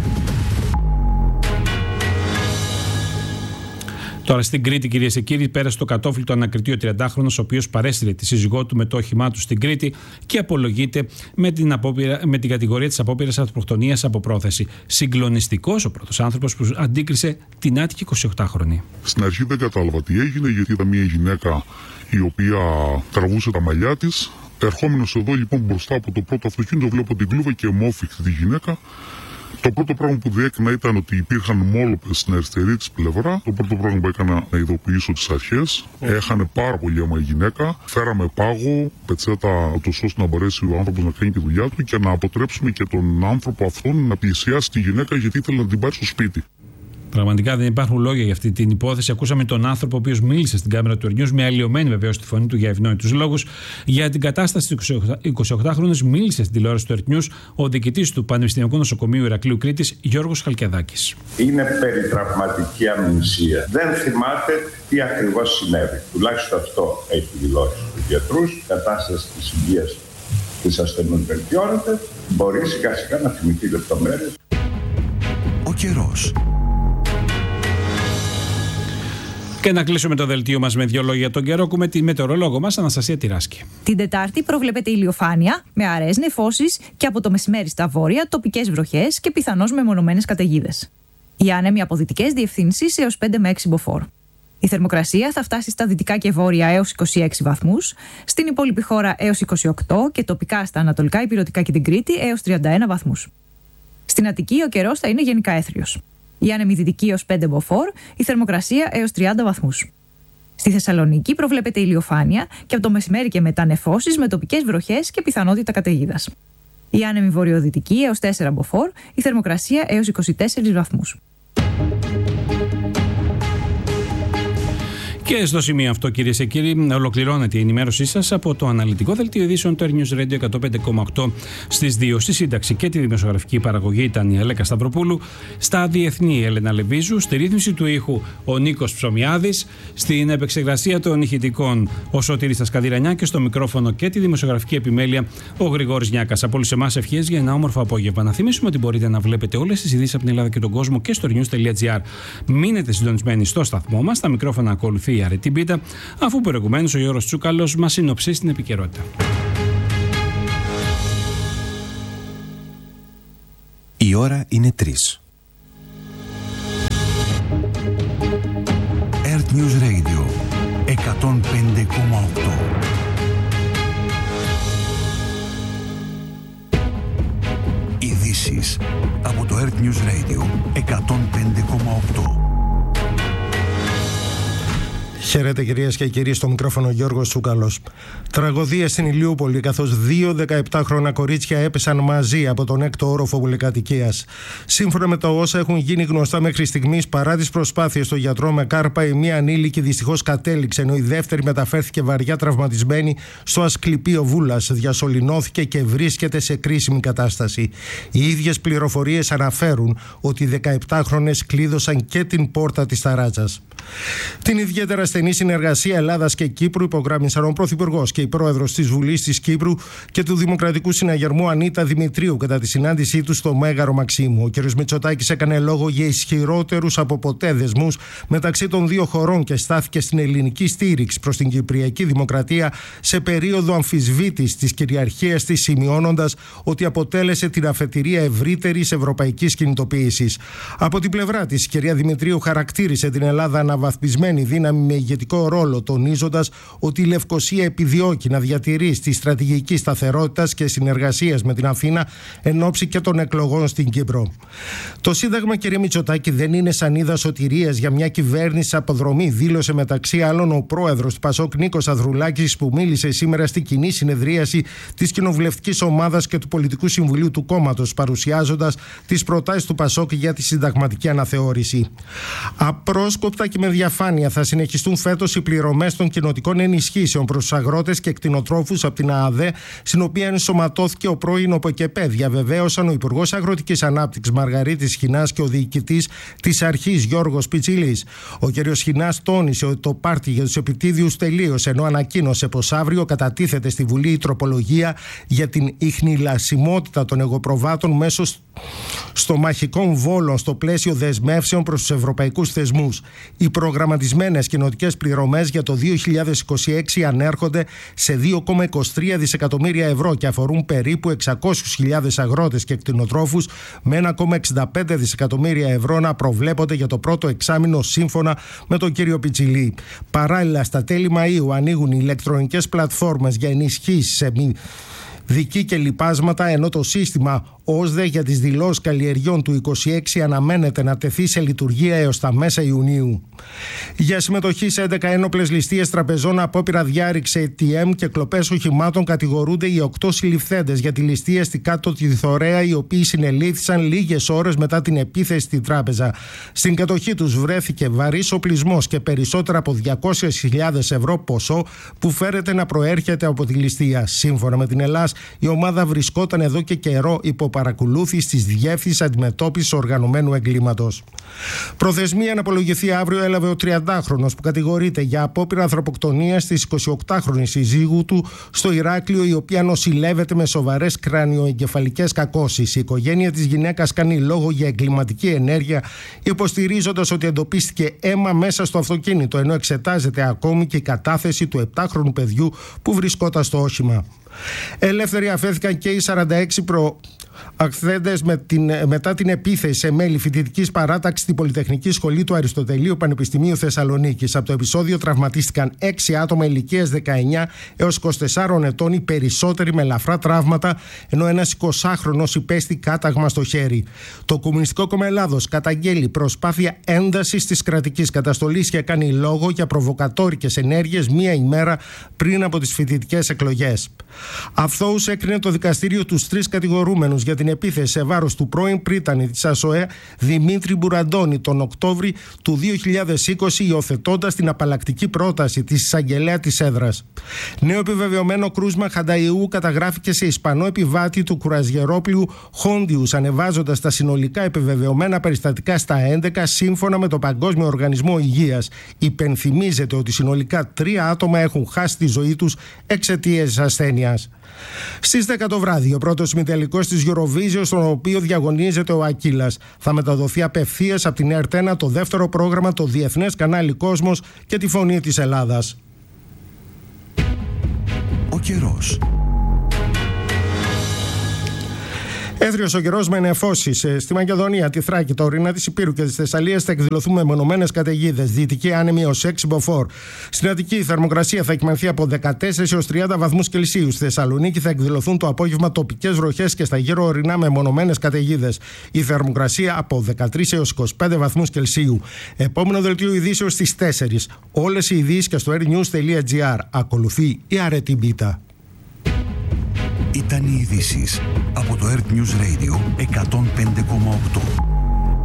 S1: Τώρα στην Κρήτη, κυρίες και κύριοι, πέρασε το κατόφλι του ανακριτή ο τριαντάχρονος, ο οποίος παρέστειλε τη σύζυγό του με το όχημά του στην Κρήτη και απολογείται με την, απόπειρα, με την κατηγορία της απόπειρας αυτοκτονίας από πρόθεση. Συγκλονιστικός ο πρώτος άνθρωπος που αντίκρισε την άτυχη εικοσιοκτάχρονη.
S21: Στην αρχή δεν κατάλαβα τι έγινε, γιατί ήταν μια γυναίκα η οποία τραβούσε τα μαλλιά της. Ερχόμενος εδώ λοιπόν μπροστά από το πρώτο αυτοκίνητο, βλέπω την κλούβα και αιμόφυκτη τη γυναίκα. Το πρώτο πράγμα που διέκρινα ήταν ότι υπήρχαν μόλοπες στην αριστερή της πλευρά. Το πρώτο πράγμα που έκανα να ειδοποιήσω τις αρχές. Έχανε πάρα πολύ αίμα η γυναίκα. Φέραμε πάγο, πετσέτα, ώστε να μπορέσει ο άνθρωπος να κάνει τη δουλειά του και να αποτρέψουμε και τον άνθρωπο αυτόν να πλησιάσει τη γυναίκα, γιατί ήθελε να την πάρει στο σπίτι.
S1: Πραγματικά δεν υπάρχουν λόγια για αυτή την υπόθεση. Ακούσαμε τον άνθρωπο ο οποίος μίλησε στην κάμερα του Earth News, με αλλοιωμένη βεβαίως τη φωνή του για ευνόητους λόγους, για την κατάσταση του εικοσιοκτάχρονου. Μίλησε στην τηλεόραση του Earth News ο διοικητής του Πανεπιστημιακού Νοσοκομείου Ηρακλείου Κρήτης, Γιώργος Χαλκιαδάκης.
S2: Είναι περιτραυματική αμνησία. Δεν θυμάται τι ακριβώς συνέβη. Τουλάχιστον αυτό έχει δηλώσει στους γιατρούς. Η κατάσταση της υγείας της ασθενούς βελτιώνεται. Μπορεί σιγά σιγά να θυμηθεί λεπτομέρειες.
S14: Ο καιρός.
S1: Και να κλείσουμε το δελτίο μας με δύο λόγια για τον καιρό. Ακούμε τη μετεωρολόγο μας, Αναστασία Τυράσκη.
S22: Την Τετάρτη προβλέπεται ηλιοφάνεια με αραιές νεφώσεις και από το μεσημέρι στα βόρεια τοπικές βροχές και πιθανώς μεμονωμένες καταιγίδες. Οι άνεμοι από δυτικές διευθύνσεις έως πέντε με έξι μποφόρ. Η θερμοκρασία θα φτάσει στα δυτικά και βόρεια έως είκοσι έξι βαθμούς, στην υπόλοιπη χώρα έως είκοσι οκτώ και τοπικά στα ανατολικά, ηπειρωτικά και την Κρήτη έως τριάντα ένα βαθμούς. Στην Αττική ο καιρός θα είναι γενικά έθριος. Η άνεμη δυτική έως πέντε μποφόρ, η θερμοκρασία έως τριάντα βαθμούς. Στη Θεσσαλονίκη προβλέπεται ηλιοφάνεια και από το μεσημέρι και μετά νεφώσεις με τοπικές βροχές και πιθανότητα καταιγίδας. Η άνεμη βορειοδυτική έως τέσσερα μποφόρ, η θερμοκρασία έως είκοσι τέσσερις βαθμούς.
S1: Και στο σημείο αυτό, κυρίες και κύριοι, ολοκληρώνεται η ενημέρωσή σας από το αναλυτικό δελτίο ειδήσεων του Air News Radio εκατόν πέντε κόμμα οκτώ στις δύο. Στη σύνταξη και τη δημοσιογραφική παραγωγή ήταν η Αλέκα Σταυροπούλου. Στα διεθνή, η Έλενα Λεβίζου. Στη ρύθμιση του ήχου, ο Νίκος Ψωμιάδης. Στην επεξεργασία των ηχητικών, ο Σωτήρης Τασκαδηρανιά. Και στο μικρόφωνο και τη δημοσιογραφική επιμέλεια, ο Γρηγόρης Νιάκας. Από όλους εμάς ευχές για ένα όμορφο απόγευμα. Να θυμίσουμε ότι μπορείτε να βλέπετε όλες τις ειδήσεις από την Ελλάδα και τον κόσμο και στο news τελεία gr. Μείνετε συντονισμένοι στο σταθμό μας. Τα μικρόφωνα ακολουθεί η Αρετή Μπίτα, αφού προηγουμένως ο Γιώργος Τσούκαλος μας συνοψίσει την επικαιρότητα.
S14: Η ώρα είναι τρεις. Earth News Radio εκατόν πέντε κόμμα οκτώ. Ειδήσεις από το Earth News Radio εκατόν πέντε κόμμα οκτώ.
S23: Χαίρετε κυρίες και κύριοι, στο μικρόφωνο Γιώργος Τσούκαλος. Τραγωδία στην Ηλιούπολη, καθώς δύο δεκαεπτάχρονα κορίτσια έπεσαν μαζί από τον έκτο όροφο πολυκατοικίας. Σύμφωνα με το όσα έχουν γίνει γνωστά μέχρι στιγμής, παρά τις προσπάθειες των γιατρών με κάρπα, η μία ανήλικη δυστυχώς κατέληξε, ενώ η δεύτερη μεταφέρθηκε βαριά τραυματισμένη στο Ασκληπείο Βούλας, διασωληνώθηκε και βρίσκεται σε κρίσιμη κατάσταση. Οι ίδιες πληροφορίες αναφέρουν ότι οι δεκαεπτάχρονες κλείδωσαν και την πόρτα της ταράτσας. Την ιδιαίτερα στενή συνεργασία Ελλάδας και Κύπρου υπογράμμισαν ο Πρωθυπουργός και η Πρόεδρος της Βουλής της Κύπρου και του Δημοκρατικού Συναγερμού Ανίτα Δημητρίου κατά τη συνάντησή του στο Μέγαρο Μαξίμου. Ο κ. Μητσοτάκης έκανε λόγο για ισχυρότερους από ποτέ δεσμούς μεταξύ των δύο χωρών και στάθηκε στην ελληνική στήριξη προς την Κυπριακή Δημοκρατία σε περίοδο αμφισβήτησης της κυριαρχίας της, σημειώνοντας ότι αποτέλεσε την αφετηρία ευρύτερης ευρωπαϊκής κινητοποίησης. Από την πλευρά της, η κυρία Δημητρίου χαρακτήρισε την Ελλάδα αναβαθμισμένη δύναμη με ηγετικό ρόλο, τονίζοντας ότι η Λευκοσία επιδιώκει να διατηρεί τη στρατηγική σταθερότητα και συνεργασία με την Αθήνα εν ώψη και των εκλογών στην Κύπρο. Το Σύνταγμα, κύριε Μητσοτάκη, δεν είναι σανίδα σωτηρίας για μια κυβέρνηση αποδρομή, δήλωσε μεταξύ άλλων ο πρόεδρος του Πασόκ Νίκος Ανδρουλάκης, που μίλησε σήμερα στη κοινή συνεδρίαση της κοινοβουλευτικής ομάδας και του Πολιτικού Συμβουλίου του κόμματος, παρουσιάζοντας τις προτάσεις του Πασόκ για τη συνταγματική αναθεώρηση. Απρόσκοπτα και με διαφάνεια θα συνεχιστούν φέτος οι πληρωμές των κοινοτικών ενισχύσεων προς τους αγρότες και κτηνοτρόφους από την ΑΑΔΕ, στην οποία ενσωματώθηκε ο πρώην ΟΠΕΚΕΠΕ, διαβεβαίωσαν ο Υπουργός Αγροτικής Ανάπτυξης Μαργαρίτης Χινάς και ο διοικητής της αρχής Γιώργος Πιτσιλής. Ο κ. Χινάς τόνισε ότι το πάρτι για τους επιτίδιους τελείωσε, ενώ ανακοίνωσε πως αύριο κατατίθεται στη Βουλή η τροπολογία για την ιχνηλασιμότητα των εγωπροβάτων μέσω στομαχικών βόλων στο πλαίσιο δεσμεύσεων προς τους ευρωπαϊκούς θεσμούς. Οι προγραμματισμένες κοινοτικές πληρωμές για το δύο χιλιάδες είκοσι έξι ανέρχονται σε δύο κόμμα είκοσι τρία δισεκατομμύρια ευρώ και αφορούν περίπου εξακόσιες χιλιάδες αγρότες και κτηνοτρόφους, με ένα κόμμα εξήντα πέντε δισεκατομμύρια ευρώ να προβλέπονται για το πρώτο εξάμηνο, σύμφωνα με τον κύριο Πιτσιλή. Παράλληλα, στα τέλη Μαΐου ανοίγουν οι ηλεκτρονικές πλατφόρμες για ενισχύσεις σε μη δική και λοιπάσματα, ενώ το σύστημα ΟΣΔΕ για τις δηλώσεις καλλιεργιών του είκοσι έξι αναμένεται να τεθεί σε λειτουργία έως τα μέσα Ιουνίου. Για συμμετοχή σε έντεκα ένοπλες ληστείες τραπεζών, απόπειρα διάρρηξη έι τι εμ και κλοπές οχημάτων κατηγορούνται οι οκτώ συλληφθέντες για τη ληστεία στη Κάτω τη Θωρέα, οι οποίοι συνελήφθησαν λίγες ώρες μετά την επίθεση στην τράπεζα. Στην κατοχή τους βρέθηκε βαρύς οπλισμός και περισσότερα από διακόσιες χιλιάδες ευρώ ποσό που φέρεται να προέρχεται από τη ληστεία. Σύμφωνα με την Ελλάς, η ομάδα βρισκόταν εδώ και καιρό υπό παρακολούθηση της Διεύθυνσης Αντιμετώπισης Οργανωμένου Εγκλήματος. Προθεσμία να απολογηθεί αύριο έλαβε ο τριαντάχρονος που κατηγορείται για απόπειρα ανθρωποκτονίας της εικοσιοκτάχρονης συζύγου του στο Ηράκλειο, η οποία νοσηλεύεται με σοβαρές κρανιοεγκεφαλικές κακώσεις. Η οικογένεια της γυναίκας κάνει λόγο για εγκληματική ενέργεια, υποστηρίζοντας ότι εντοπίστηκε αίμα μέσα στο αυτοκίνητο, ενώ εξετάζεται ακόμη και η κατάθεση του επτάχρονου παιδιού που βρισκόταν στο όχημα. Ελεύθεροι αφέθηκαν και οι σαράντα έξι προ... Ακθέντες με την, μετά την επίθεση σε μέλη φοιτητικής παράταξης στην Πολυτεχνική Σχολή του Αριστοτελείου Πανεπιστημίου Θεσσαλονίκης. Από το επεισόδιο τραυματίστηκαν έξι άτομα ηλικίας δεκαεννιά έως είκοσι τεσσάρων ετών, οι περισσότεροι με ελαφρά τραύματα, ενώ ένας εικοσάχρονος υπέστη κάταγμα στο χέρι. Το Κομμουνιστικό Κόμμα Ελλάδος καταγγέλει προσπάθεια έντασης της κρατικής καταστολής και κάνει λόγο για προβοκατόρικες ενέργειες μία ημέρα πριν από τις φοιτητικές εκλογές. Αυθόους έκρινε το δικαστήριο τους τρεις κατηγορούμενους για την επίθεση σε βάρος του πρώην πρίτανη της ΑΣΟΕ Δημήτρη Μπουραντώνη τον Οκτώβρη του δύο χιλιάδες είκοσι, υιοθετώντας την απαλλακτική πρόταση της εισαγγελέα της έδρας. Νέο επιβεβαιωμένο κρούσμα Χανταϊού καταγράφηκε σε Ισπανό επιβάτη του κουραζιερόπλοιου Χόντιους, ανεβάζοντας τα συνολικά επιβεβαιωμένα περιστατικά στα έντεκα, σύμφωνα με το Παγκόσμιο Οργανισμό Υγείας. Υπενθυμίζεται ότι συνολικά τρία άτομα έχουν χάσει τη ζωή τους εξαιτίας της ασθένειας. Στις δέκα το βράδυ, ο πρώτος ημιτελικός της Eurovision, στον οποίο διαγωνίζεται ο Ακύλας, θα μεταδοθεί απευθείας από την ΕΡΤ ένα, το δεύτερο πρόγραμμα, το διεθνές κανάλι Κόσμος και τη Φωνή της Ελλάδας.
S14: Ο καιρός.
S23: Έθριος ο καιρός με νεφώσεις. Στη Μακεδονία, τη Θράκη, τα ορεινά της Υπήρου και της Θεσσαλίας θα εκδηλωθούν μεμονωμένες καταιγίδες. Δυτική άνεμη ως έξι μποφόρ. Στην Αττική η θερμοκρασία θα εκμενθεί από δεκατέσσερις έως τριάντα βαθμούς Κελσίου. Στη Θεσσαλονίκη θα εκδηλωθούν το απόγευμα τοπικές βροχές και στα γύρω ορεινά μεμονωμένες καταιγίδες. Η θερμοκρασία από δεκατρείς έως είκοσι πέντε βαθμούς Κελσίου. Επόμενο δελτίο ειδήσεως στις τέσσερις. Όλες οι ειδήσεις και στο airnews τελεία gr. Ακολουθεί η αρετή μπίτα.
S14: Ήταν οι ειδήσεις από το Earth News Radio εκατόν πέντε κόμμα οκτώ.